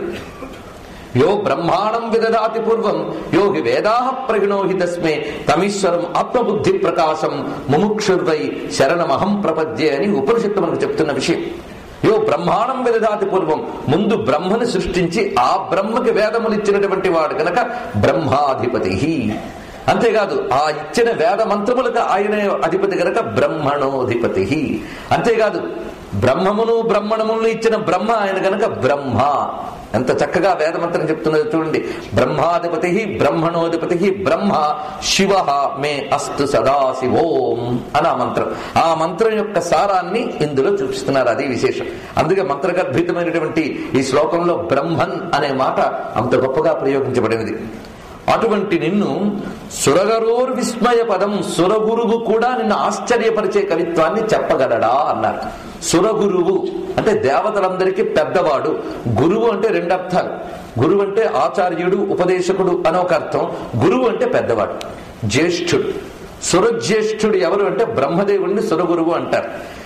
యో బ్రహ్మాణం విదదాతి పూర్వం యో హి వేదాః ప్రగిణోహి తస్మే తమీశ్వరం ఆత్మబుద్ధి ప్రకాశం ముముక్షుర్వై శరణమహం ప్రపద్యే అని ఉపనిషత్తు మనకు చెప్తున్న విషయం. యో బ్రహ్మాణం విదదాతి పూర్వం, ముందు బ్రహ్మను సృష్టించి ఆ బ్రహ్మకి వేదములు ఇచ్చినటువంటి వాడు కనుక బ్రహ్మాధిపతి. అంతేకాదు ఆ ఇచ్చిన వేద మంత్రములకు ఆయనే అధిపతి కనుక బ్రహ్మణోధిపతి. అంతేకాదు బ్రహ్మమును బ్రహ్మణములను ఇచ్చిన బ్రహ్మ ఆయన కనుక బ్రహ్మ. ఎంత చక్కగా వేదమంత్రం చెప్తున్నది చూడండి. బ్రహ్మాధిపతి బ్రహ్మణోధిపతి బ్రహ్మ శివ మే అస్తు సదాశివోం అని ఆ మంత్రం. ఆ మంత్రం యొక్క సారాన్ని ఇందులో చూపిస్తున్నారు. అది విశేషం. అందుకే మంత్రగర్భితమైనటువంటి ఈ శ్లోకంలో బ్రహ్మన్ అనే మాట అంత గొప్పగా ప్రయోగించబడినది. అటువంటి నిన్ను సురగరోర్ విస్మయ పదం, సురగురువు కూడా నిన్ను ఆశ్చర్యపరిచే కవిత్వాన్ని చెప్పగలడా అన్నారు. సురగురువు అంటే దేవతలందరికీ పెద్దవాడు. గురువు అంటే రెండు అర్థాలు. గురువు అంటే ఆచార్యుడు, ఉపదేశకుడు అని ఒక అర్థం. గురువు అంటే పెద్దవాడు, జ్యేష్ఠుడు. సురజ్యేష్ఠుడు ఎవరు అంటే బ్రహ్మదేవుడిని సురగురువు అంటారు.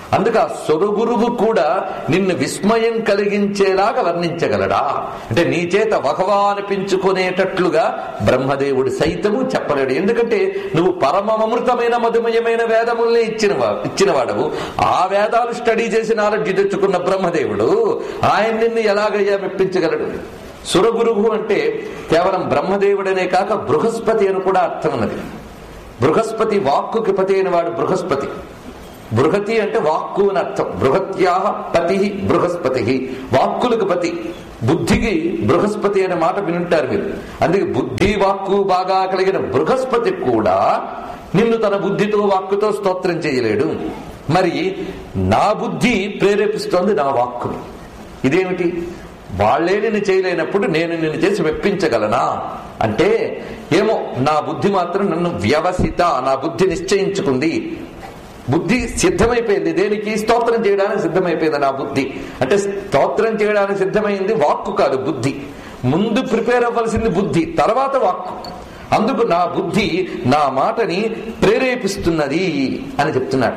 అందుకు ఆ సురగురువు కూడా నిన్ను విస్మయం కలిగించేలాగా వర్ణించగలడా అంటే నీ చేత వహవా అనిపించుకునేటట్లుగా బ్రహ్మదేవుడు సైతము చెప్పలేడు. ఎందుకంటే నువ్వు పరమమృతమైన మధుమయమైన వేదముల్ని ఇచ్చినవాడవు. ఆ వేదాలు స్టడీ చేసి నాలెడ్జ్ తెచ్చుకున్న బ్రహ్మదేవుడు ఆయన నిన్ను ఎలాగయ్యా మెప్పించగలడు? సురగురువు అంటే కేవలం బ్రహ్మదేవుడనే కాక బృహస్పతి అని కూడా అర్థం ఉన్నది. బృహస్పతి వాక్కుకి పతి అయిన వాడు బృహస్పతి. బృహతి అంటే వాక్కు అని అర్థం. బృహత్యా పతి బృహస్పతి, వాక్కులకు పతి. బుద్ధికి బృహస్పతి అనే మాట వినుంటారు మీరు. అందుకే బుద్ధి వాక్కు బాగా కలిగిన బృహస్పతి కూడా నిన్ను తన బుద్ధితో వాక్కుతో స్తోత్రం చేయలేడు. మరి నా బుద్ధి ప్రేరేపిస్తోంది నా వాక్కుని. ఇదేమిటి? వాళ్లే నిన్ను చేయలేనప్పుడు నేను నిన్ను చేసి మెప్పించగలనా అంటే ఏమో, నా బుద్ధి మాత్రం నన్ను వ్యవసిత, నా బుద్ధి నిశ్చయించుకుంది. బుద్ధి సిద్ధమైపోయింది. దేనికి? స్తోత్రం చేయడానికి సిద్ధమైపోయింది నా బుద్ధి. అంటే స్తోత్రం చేయడానికి సిద్ధమైంది వాక్కు కాదు, బుద్ధి. ముందు ప్రిపేర్ అవ్వాల్సింది బుద్ధి, తర్వాత వాక్కు. అందుకు నా బుద్ధి నా మాటని ప్రేరేపిస్తున్నది అని చెప్తున్నాడు.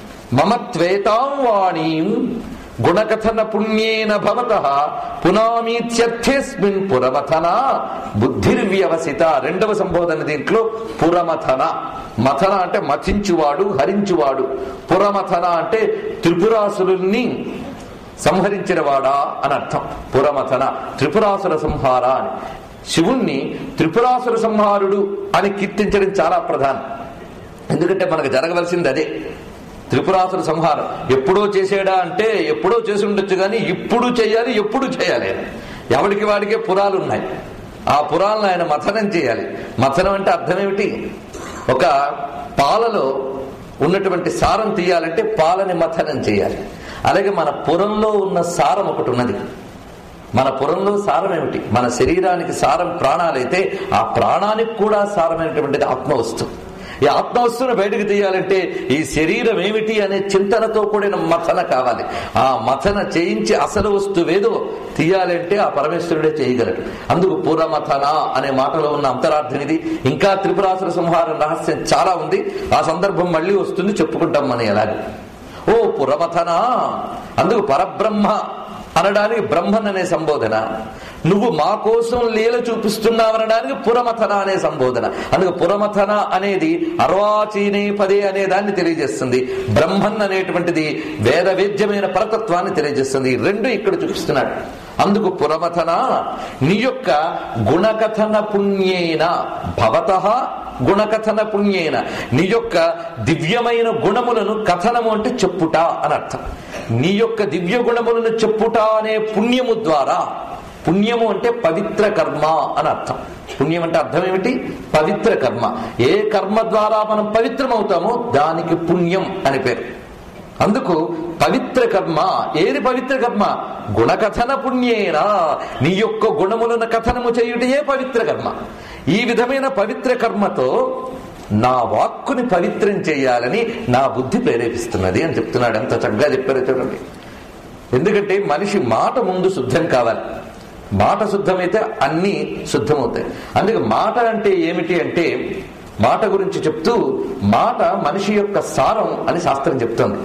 మమత్వేతాం వాణీం గుణకథన పుణ్యేన భవతః పునామీత్యర్థేస్మిన్ పురమథన బుద్ధిర్వ్యవసిత. రెండవ సంబోధన దీంట్లో పురమథన. మథన అంటే మథించువాడు, హరించువాడు. పురమథన అంటే త్రిపురాసురుల్ని సంహరించిన వాడా అని అర్థం. పురమథన త్రిపురాసుర సంహార అని. శివుణ్ణి త్రిపురాసుర సంహారుడు అని కీర్తించడం చాలా ప్రధానం. ఎందుకంటే మనకు జరగవలసింది అదే, త్రిపురాసుర సంహారం. ఎప్పుడో చేసేడా అంటే ఎప్పుడో చేసి ఉండొచ్చు, కానీ ఇప్పుడు చేయాలి, ఎప్పుడు చేయాలి. ఎవరికి వాడికే పురాలు ఉన్నాయి. ఆ పురాలను ఆయన మథనం చేయాలి. మథనం అంటే అర్థం ఏమిటి? ఒక పాలలో ఉన్నటువంటి సారం తీయాలంటే పాలని మథనం చేయాలి. అలాగే మన పురంలో ఉన్న సారం ఒకటి ఉన్నది. మన పురంలో సారం ఏమిటి? మన శరీరానికి సారం ప్రాణాలైతే ఆ ప్రాణానికి కూడా సారమైనటువంటిది ఆత్మవస్తువు. ఈ ఆత్మవస్తువును బయటకు తీయాలంటే ఈ శరీరం ఏమిటి అనే చింతనతో కూడిన మథన కావాలి. ఆ మథన చేయించి అసలు వస్తువేదో తీయాలంటే ఆ పరమేశ్వరుడే చేయగలడు. అందుకు పురమథన అనే మాటలో ఉన్న అంతరార్థం ఇది. ఇంకా త్రిపురాసుర సంహారం రహస్యం చాలా ఉంది. ఆ సందర్భం మళ్ళీ వస్తుంది, చెప్పుకుంటాం మనం ఎలాగే. ఓ పురమథన, అందుకు పరబ్రహ్మ అనడానికి బ్రహ్మన్ అనే సంబోధన, నువ్వు మా కోసం లీల చూపిస్తున్నావనడానికి పురమథన అనే సంబోధన. అందుకు పురమథన అనేది అర్వాచీనే పదే అనే దాన్ని తెలియజేస్తుంది. బ్రహ్మన్ అనేటువంటిది వేదవేద్యమైన పరతత్వాన్ని తెలియజేస్తుంది. ఈ రెండు ఇక్కడ చూపిస్తున్నాడు. అందుకు పురమథన నీ యొక్క గుణకథన పుణ్యేన భవతః గుణకథన పుణ్యేన, నీ యొక్క దివ్యమైన గుణములను, కథనము అంటే చెప్పుట అని అర్థం. నీ యొక్క దివ్య గుణములను చెప్పుట అనే పుణ్యము ద్వారా, పుణ్యము అంటే పవిత్ర కర్మ అని అర్థం. పుణ్యం అంటే అర్థం ఏమిటి? పవిత్ర కర్మ. ఏ కర్మ ద్వారా మనం పవిత్రమవుతామో దానికి పుణ్యం అని పేరు. అందుకు పవిత్ర కర్మ. ఏది పవిత్ర కర్మ? గుణకథన పుణ్యేనా, నీ యొక్క గుణములను కథనము చేయుటయే పవిత్ర కర్మ. ఈ విధమైన పవిత్ర కర్మతో నా వాక్కుని పవిత్రం చేయాలని నా బుద్ధి ప్రేరేపిస్తున్నది అని చెప్తున్నాడు. ఎంత చక్కగా చెప్పారో చూడండి. ఎందుకంటే మనిషి మాట ముందు శుద్ధం కావాలి. మాట శుద్ధమైతే అన్ని శుద్ధమవుతాయి. అందుకే మాట అంటే ఏమిటి అంటే, మాట గురించి చెప్తూ మాట మనిషి యొక్క సారం అని శాస్త్రం చెప్తోంది.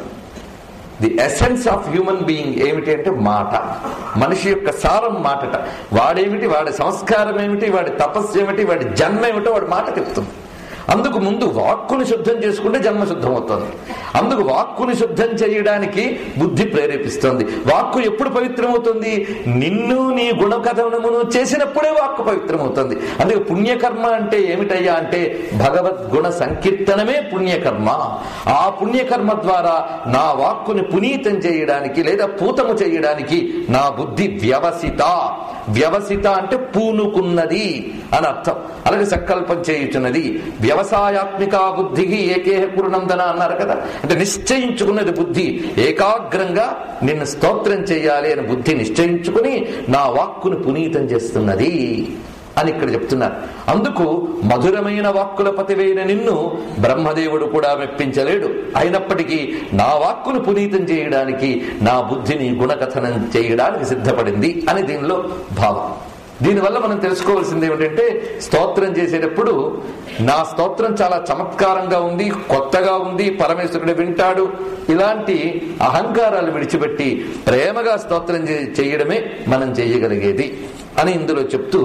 The essence of human being ఏమిటి అంటే మాట. మనిషి యొక్క సారం మాటట. వాడేమిటి, వాడి సంస్కారం ఏమిటి, వాడి తపస్సు ఏమిటి, వాడి జన్మ ఏమిటో వాడి మాట చెప్తుంది. అందుకు ముందు వాక్కుని శుద్ధం చేసుకుంటే జన్మ శుద్ధం అవుతుంది. అందుకు వాక్కుని శుద్ధం చేయడానికి బుద్ధి ప్రేరేపిస్తోంది. వాక్కు ఎప్పుడు పవిత్రమవుతుంది? నిన్ను నీ గుణకథనమును చేసినప్పుడే వాక్కు పవిత్రమవుతుంది. అందుకే పుణ్యకర్మ అంటే ఏమిటయ్యా అంటే భగవద్గుణ సంకీర్తనమే పుణ్యకర్మ. ఆ పుణ్యకర్మ ద్వారా నా వాక్కుని పునీతం చేయడానికి లేదా పూతము చేయడానికి నా బుద్ధి వ్యవసిత. వ్యవసిత అంటే పూనుకున్నది అని అర్థం. అలాగే సంకల్పం చేయుచున్నది. వ్యవసాయాత్మిక బుద్ధి ఏకేహ కురునందన అన్నారు కదా. అంటే నిశ్చయించుకున్నది బుద్ధి. ఏకాగ్రంగా నిన్ను స్తోత్రం చేయాలి అని బుద్ధి నిశ్చయించుకుని నా వాక్కును పునీతం చేస్తున్నది అని ఇక్కడ చెప్తున్నారు. అందుకు మధురమైన వాక్కుల పతివైన నిన్ను బ్రహ్మదేవుడు కూడా మెప్పించలేడు. అయినప్పటికీ నా వాక్కును పునీతం చేయడానికి నా బుద్ధిని గుణకథనం చేయడానికి సిద్ధపడింది అని దీనిలో భావం. దీనివల్ల మనం తెలుసుకోవాల్సింది ఏమిటంటే, స్తోత్రం చేసేటప్పుడు నా స్తోత్రం చాలా చమత్కారంగా ఉంది, కొత్తగా ఉంది, పరమేశ్వరుడు వింటాడు, ఇలాంటి అహంకారాలు విడిచిపెట్టి ప్రేమగా స్తోత్రం చేయడమే మనం చేయగలిగేది అని ఇందులో చెప్తూ,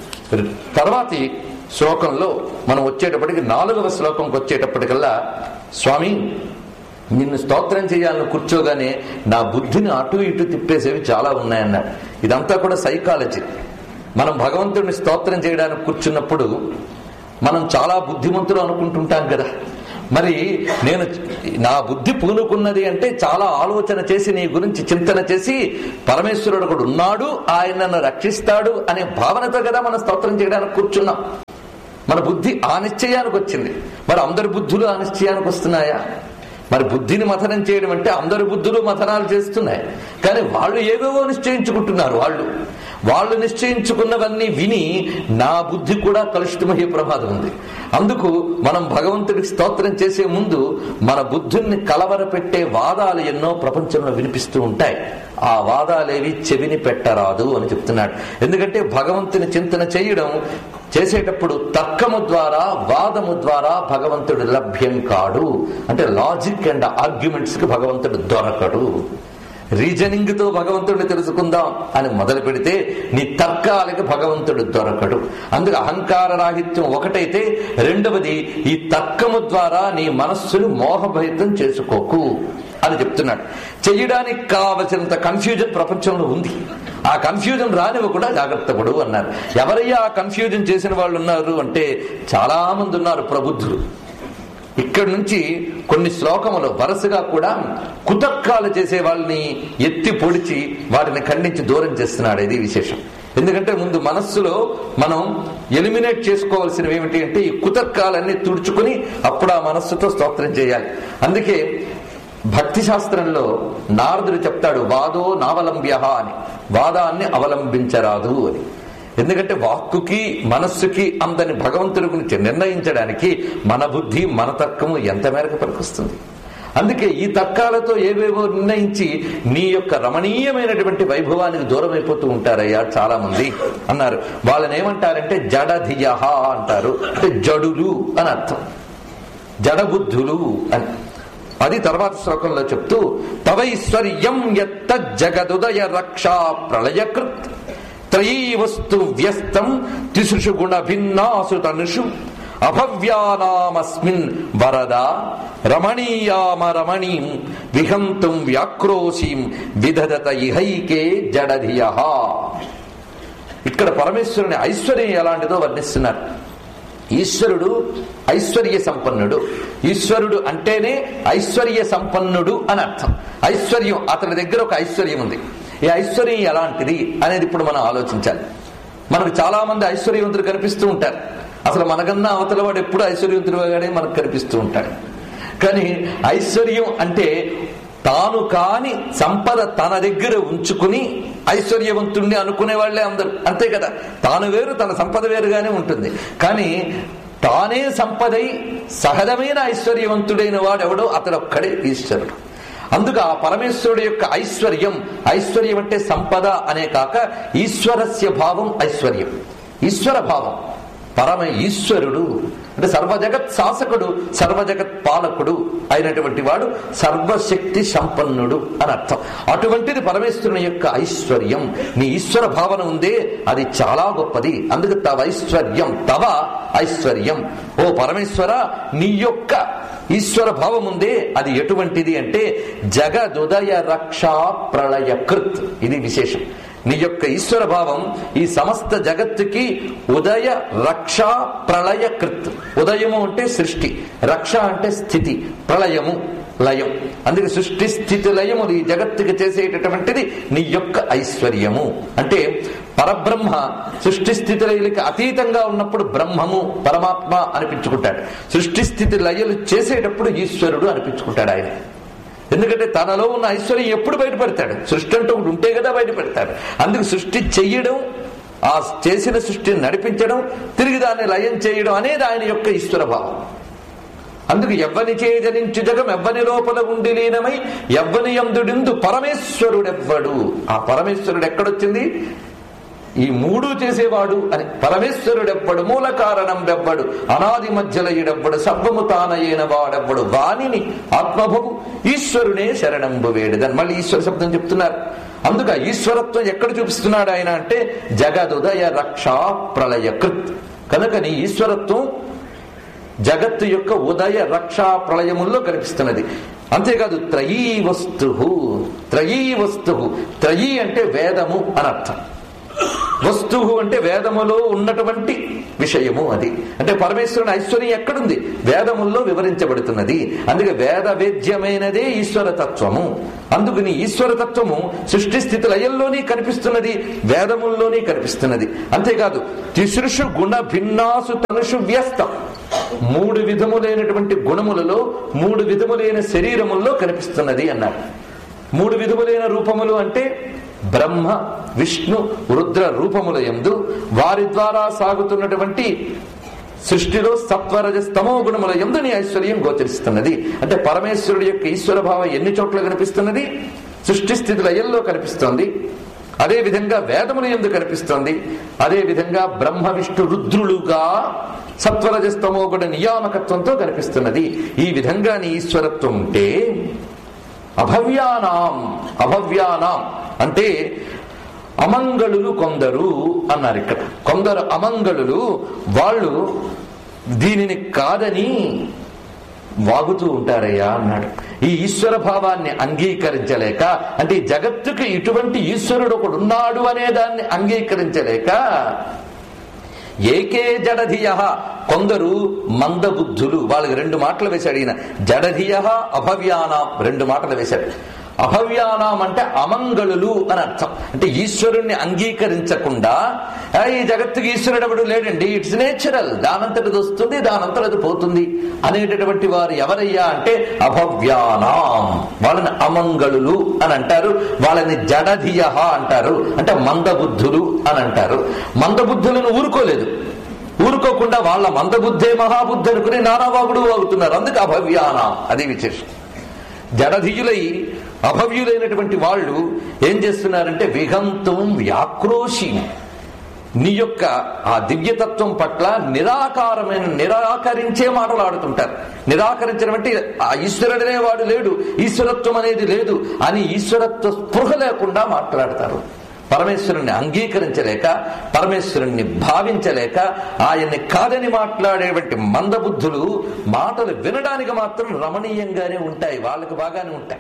తర్వాతి శ్లోకంలో మనం వచ్చేటప్పటికి 4వ శ్లోకంకి వచ్చేటప్పటికల్లా, స్వామి నిన్ను స్తోత్రం చేయాలని కూర్చోగానే నా బుద్ధిని అటు ఇటు తిప్పేసేవి చాలా ఉన్నాయన్నాడు. ఇదంతా కూడా సైకాలజీ. మనం భగవంతుడిని స్తోత్రం చేయడానికి కూర్చున్నప్పుడు మనం చాలా బుద్ధిమంతులు అనుకుంటుంటాం కదా. మరి నా బుద్ధి పూనుకున్నది అంటే చాలా ఆలోచన చేసి నీ గురించి చింతన చేసి పరమేశ్వరుడు ఒకడు ఉన్నాడు, ఆయన నన్ను రక్షిస్తాడు అనే భావనతో కదా మనం స్తోత్రం చేయడానికి కూర్చున్నాం. మన బుద్ధి ఆ నిశ్చయానికి వచ్చింది. మరి అందరి బుద్ధులు ఆ నిశ్చయానికి వస్తున్నాయా? మరి బుద్ధిని మథనం చేయడం అంటే అందరి బుద్ధులు మథనాలు చేస్తున్నాయి, కానీ వాళ్ళు ఏవేవో నిశ్చయించుకుంటున్నారు. వాళ్ళు నిశ్చయించుకున్నవన్నీ విని నా బుద్ధి కూడా కలుషితమయ్యే ప్రమాదం ఉంది. అందుకు మనం భగవంతుడికి స్తోత్రం చేసే ముందు మన బుద్ధుల్ని కలవరపెట్టే వాదాలు ఎన్నో ప్రపంచంలో వినిపిస్తూ ఉంటాయి. ఆ వాదాలేవి చెవిని పెట్టరాదు అని చెప్తున్నాడు. ఎందుకంటే భగవంతుని చింతన చేయడం చేసేటప్పుడు తర్కము ద్వారా, వాదము ద్వారా భగవంతుడు లభ్యం కాడు. అంటే లాజిక్ అండ్ ఆర్గ్యుమెంట్స్ కి భగవంతుడు దొరకడు. రీజనింగ్ తో భగవంతుడిని తెలుసుకుందాం అని మొదలు పెడితే నీ తర్కాలకి భగవంతుడు దొరకడు. అందుకు అహంకార రాహిత్యం ఒకటైతే, రెండవది ఈ తర్కము ద్వారా నీ మనస్సును మోహభరితం చేసుకోకు అని చెప్తున్నాడు. చెయ్యడానికి కావలసినంత కన్ఫ్యూజన్ ప్రపంచంలో ఉంది. ఆ కన్ఫ్యూజన్ రానివ్వకుండా జాగ్రత్త పడు అన్నారు. ఎవరయ్యా ఆ కన్ఫ్యూజన్ చేసిన వాళ్ళు ఉన్నారు అంటే చాలా మంది ఉన్నారు ప్రబుద్ధులు. ఇక్కడి నుంచి కొన్ని శ్లోకములు వరుసగా కూడా కుతర్కాలు చేసే వాళ్ళని ఎత్తి పొడిచి వాటిని ఖండించి దూరం చేస్తున్నాడు. ఇది విశేషం. ఎందుకంటే ముందు మనస్సులో మనం ఎలిమినేట్ చేసుకోవాల్సినవి ఏమిటి అంటే ఈ కుతర్కాలన్నీ తుడుచుకుని అప్పుడు ఆ మనస్సుతో స్తోత్రం చేయాలి. అందుకే భక్తి శాస్త్రంలో నారదుడు చెప్తాడు, వాదో నావలంబ్య అని, వాదాన్ని అవలంబించరాదు అని. ఎందుకంటే వాక్కుకి మనస్సుకి అందని భగవంతుడి గురించి నిర్ణయించడానికి మన బుద్ధి, మన తర్కము ఎంత మేరకు పనికొస్తుంది. అందుకే ఈ తర్కాలతో ఏవేవో నిర్ణయించి నీ యొక్క రమణీయమైనటువంటి వైభవానికి దూరం అయిపోతూ ఉంటారయ్యా చాలా మంది అన్నారు. వాళ్ళని ఏమంటారంటే జడధియ అంటారు. అంటే జడులు అని అర్థం, జడబుద్ధులు అని. అది తర్వాత శ్లోకంలో చెప్తూ, తవైశ్వర్యం యత్త జగదుదయ రక్షా ప్రళయకృత్ త్రయీ వస్తు వ్యస్తం తిసృషు గుణ భిన్నాసు తనుషు అభవ్యానామస్మిన్ వరద రమణీయామ రమణీం విహంతుం వ్యాక్రోశీం విదధత ఇహైకే జడధియః. ఇక్కడ పరమేశ్వరుని ఐశ్వర్యం ఎలాంటిదో వర్ణిస్తున్నారు. ఈశ్వరుడు ఐశ్వర్య సంపన్నుడు. ఈశ్వరుడు అంటేనే ఐశ్వర్య సంపన్నుడు అని అర్థం. ఐశ్వర్యం, అతని దగ్గర ఒక ఐశ్వర్యం ఉంది. ఈ ఐశ్వర్యం ఎలాంటిది అనేది ఇప్పుడు మనం ఆలోచించాలి. మనకు చాలా మంది ఐశ్వర్యవంతులు కనిపిస్తూ ఉంటారు. అసలు మనకన్నా అవతల వాడు ఎప్పుడు ఐశ్వర్యవంతుడుగానే మనకు కనిపిస్తూ ఉంటాడు. కానీ ఐశ్వర్యం అంటే తాను కాని సంపద తన దగ్గర ఉంచుకుని ఐశ్వర్యవంతుణ్ణి అనుకునే వాళ్లే అందరూ, అంతే కదా. తాను వేరు, తన సంపద వేరుగానే ఉంటుంది. కానీ తానే సంపదై సహజమైన ఐశ్వర్యవంతుడైన వాడెవడో అతడొక్కడే ఈశ్వరుడు. అందుకు ఆ పరమేశ్వరుడు యొక్క ఐశ్వర్యం, ఐశ్వర్యం అంటే సంపద అనే కాక ఈశ్వరస్య భావం ఐశ్వర్యం, ఈశ్వర భావం. పరమ ఈశ్వరుడు అంటే సర్వజగత్ శాసకుడు, సర్వజగత్ పాలకుడు అయినటువంటి వాడు సర్వశక్తి సంపన్నుడు అని అర్థం. అటువంటిది పరమేశ్వరుని యొక్క ఐశ్వర్యం. నీ ఈశ్వర భావన ఉందే అది చాలా గొప్పది. అందుకు తవ ఐశ్వర్యం, తవ ఐశ్వర్యం, ఓ పరమేశ్వర నీ యొక్క ఈశ్వర భావం ఉందే అది ఎటువంటిది అంటే జగదుదయ రక్షా ప్రళయకృత్. ఇది విశేషం. నీ యొక్క ఈశ్వర భావం ఈ సమస్త జగత్తుకి ఉదయ రక్ష ప్రళయకృత్. ఉదయము అంటే సృష్టి, రక్ష అంటే స్థితి, ప్రళయము లయం. అందుకే సృష్టి స్థితి లయము ఈ జగత్తుకి చేసేటటువంటిది నీ యొక్క ఐశ్వర్యము. అంటే పరబ్రహ్మ సృష్టి స్థితి లయలకి అతీతంగా ఉన్నప్పుడు బ్రహ్మము పరమాత్మ అనిపించుకుంటాడు. సృష్టి స్థితి లయలు చేసేటప్పుడు ఈశ్వరుడు అనిపించుకుంటాడు ఆయన. ఎందుకంటే తనలో ఉన్న ఐశ్వర్యం ఎప్పుడు బయటపడతాడు? సృష్టి అంటూ ఒకటి ఉంటే కదా బయటపడతాడు. అందుకు సృష్టి చెయ్యడం, ఆ చేసిన సృష్టిని నడిపించడం, తిరిగి దాన్ని లయం చేయడం అనేది ఆయన యొక్క ఈశ్వర భావం. అందుకు ఎవ్వని చేజనించు జగం ఎవ్వని లోపల ఉండి లీనమై ఎవ్వని యందుడిందు పరమేశ్వరుడెవ్వడు. ఆ పరమేశ్వరుడు ఎక్కడొచ్చింది? ఈ మూడు చేసేవాడు అని. పరమేశ్వరుడెవ్వడు, మూల కారణం వెవ్వడు, అనాది మధ్యలయుడెవ్వడు, సర్వము తానయ్యైన వాడెవ్వడు, వానిని ఆత్మభవు ఈశ్వరునే శరణంబు వేడిదని మళ్ళీ ఈశ్వర శబ్దం చెప్తున్నారు. అందుక ఈశ్వరత్వం ఎక్కడ చూపిస్తున్నాడు ఆయన అంటే జగదుదయ రక్షా ప్రళయ కృత్. కనుక నీ ఈశ్వరత్వం జగత్తు యొక్క ఉదయ రక్షా ప్రళయముల్లో కనిపిస్తున్నది. అంతేకాదు త్రయీ వస్తు, త్రయీ వస్తు, త్రయీ అంటే వేదము అనర్థం, వస్తువు అంటే వేదములో ఉన్నటువంటి విషయము. అది అంటే పరమేశ్వరుని ఐశ్వర్యం ఎక్కడుంది? వేదముల్లో వివరించబడుతున్నది. అందుకే వేద వేద్యమైనదే ఈశ్వర తత్వము. అందుకని ఈశ్వర తత్వము సృష్టి స్థితి లయల్లోనే కనిపిస్తున్నది, వేదముల్లోనే కనిపిస్తున్నది. అంతేకాదు తిసృషు గుణ భిన్నాసు తనుషు వ్యస్తం, మూడు విధములైనటువంటి గుణములలో మూడు విధములైన శరీరముల్లో కనిపిస్తున్నది అన్నారు. మూడు విధములైన రూపములు అంటే బ్రహ్మ విష్ణు రుద్ర రూపముల యందు వారి ద్వారా సాగుతున్నటువంటి సృష్టిలో సత్వరజస్తమో గుణముల యందు నీ ఐశ్వర్యం గోచరిస్తున్నది. అంటే పరమేశ్వరుడి యొక్క ఈశ్వర భావం ఎన్ని చోట్ల కనిపిస్తున్నది? సృష్టి స్థితుల ఎల్లో కనిపిస్తోంది, అదే విధంగా వేదముల యందు కనిపిస్తోంది, అదే విధంగా బ్రహ్మ విష్ణు రుద్రులుగా సత్వరజస్తమో గుణ నియామకత్వంతో కనిపిస్తున్నది. ఈ విధంగా నీ ఈశ్వరత్వం ఉంటే అభవ్యానాం, అభవ్యానాం అంటే అమంగళులు కొందరు అన్నారు. ఇక్కడ కొందరు అమంగళులు, వాళ్ళు దీనిని కాదని వాగుతూ ఉంటారయ్యా అన్నాడు. ఈ ఈశ్వర భావాన్ని అంగీకరించలేక, అంటే ఈ జగత్తుకి ఇటువంటి ఈశ్వరుడు ఒకడు ఉన్నాడు అనే దాన్ని అంగీకరించలేక ఏకే జడధియ, కొందరు మందబుద్ధులు, వాళ్ళకి రెండు మాటలు వేశాడు ఈయన. జడధియ అభవ్యానాం రెండు మాటలు వేశాడు. అభవ్యానాం అంటే అమంగళులు అని అర్థం. అంటే ఈశ్వరుణ్ణి అంగీకరించకుండా ఈ జగత్తుకి ఈశ్వరుడు ఎవడు లేడండి, ఇట్స్ నేచురల్, దానంతటిది వస్తుంది దానంతటిది పోతుంది అనేటటువంటి వారు ఎవరయ్యా అంటే అభవ్యానాం, వాళ్ళని అమంగళులు అని అంటారు. వాళ్ళని జడధియ అంటారు, అంటే మందబుద్ధులు అని అంటారు. మందబుద్ధులను ఊరుకోలేదు, ఊరుకోకుండా వాళ్ళ మందబుద్ధే మహాబుద్ధి అనుకుని నానావాగుడు వాగుతున్నారు. అందుకే అభవ్యానాం, అది విశేషం. జడధియులై అభవ్యులైనటువంటి వాళ్ళు ఏం చేస్తున్నారంటే విహంతం వ్యాక్రోషి, నీ యొక్క ఆ దివ్యతత్వం పట్ల నిరాకరించే మాటలు ఆడుతుంటారు. నిరాకరించడం అంటే ఆ ఈశ్వరుడనే వాడు లేడు, ఈశ్వరత్వం అనేది లేదు అని ఈశ్వరత్వ స్పృహ లేకుండా మాట్లాడతారు. పరమేశ్వరుణ్ణి అంగీకరించలేక, పరమేశ్వరుణ్ణి భావించలేక ఆయన్ని కాదని మాట్లాడేటువంటి మందబుద్ధులు మాటలు వినడానికి మాత్రం రమణీయంగానే ఉంటాయి, వాళ్ళకి బాగానే ఉంటాయి.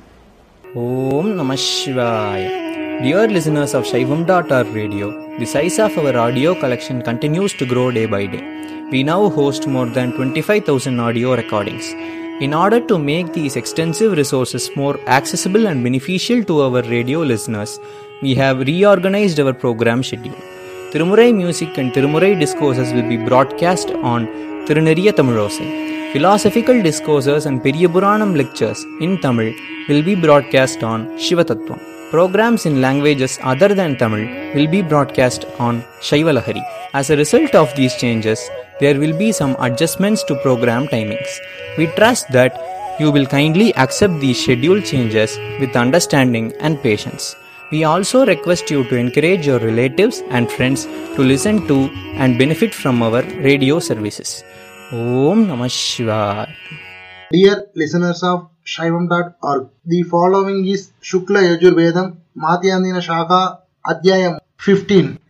Om Namah Shivaya. Dear listeners of Shaivam.org radio, the size of our audio collection continues to grow day by day. We now host more than 25,000 audio recordings. In order to make these extensive resources more accessible and beneficial to our radio listeners, we have reorganized our program schedule. Tirumurai music and Tirumurai discourses will be broadcast on Tiruneriya Tamilosai. Philosophical discourses and Periyapuranam lectures in Tamil will be broadcast on Shivatattvam. Programs in languages other than Tamil will be broadcast on Shaivalahari. As a result of these changes, there will be some adjustments to program timings. We trust that you will kindly accept these schedule changes with understanding and patience. We also request you to encourage your relatives and friends to listen to and benefit from our radio services. Om Namah Shivaya. Dear listeners of Shaivam.org, the following is Shukla Yajurvedam Madhyandina Shaka Adhyayam 15.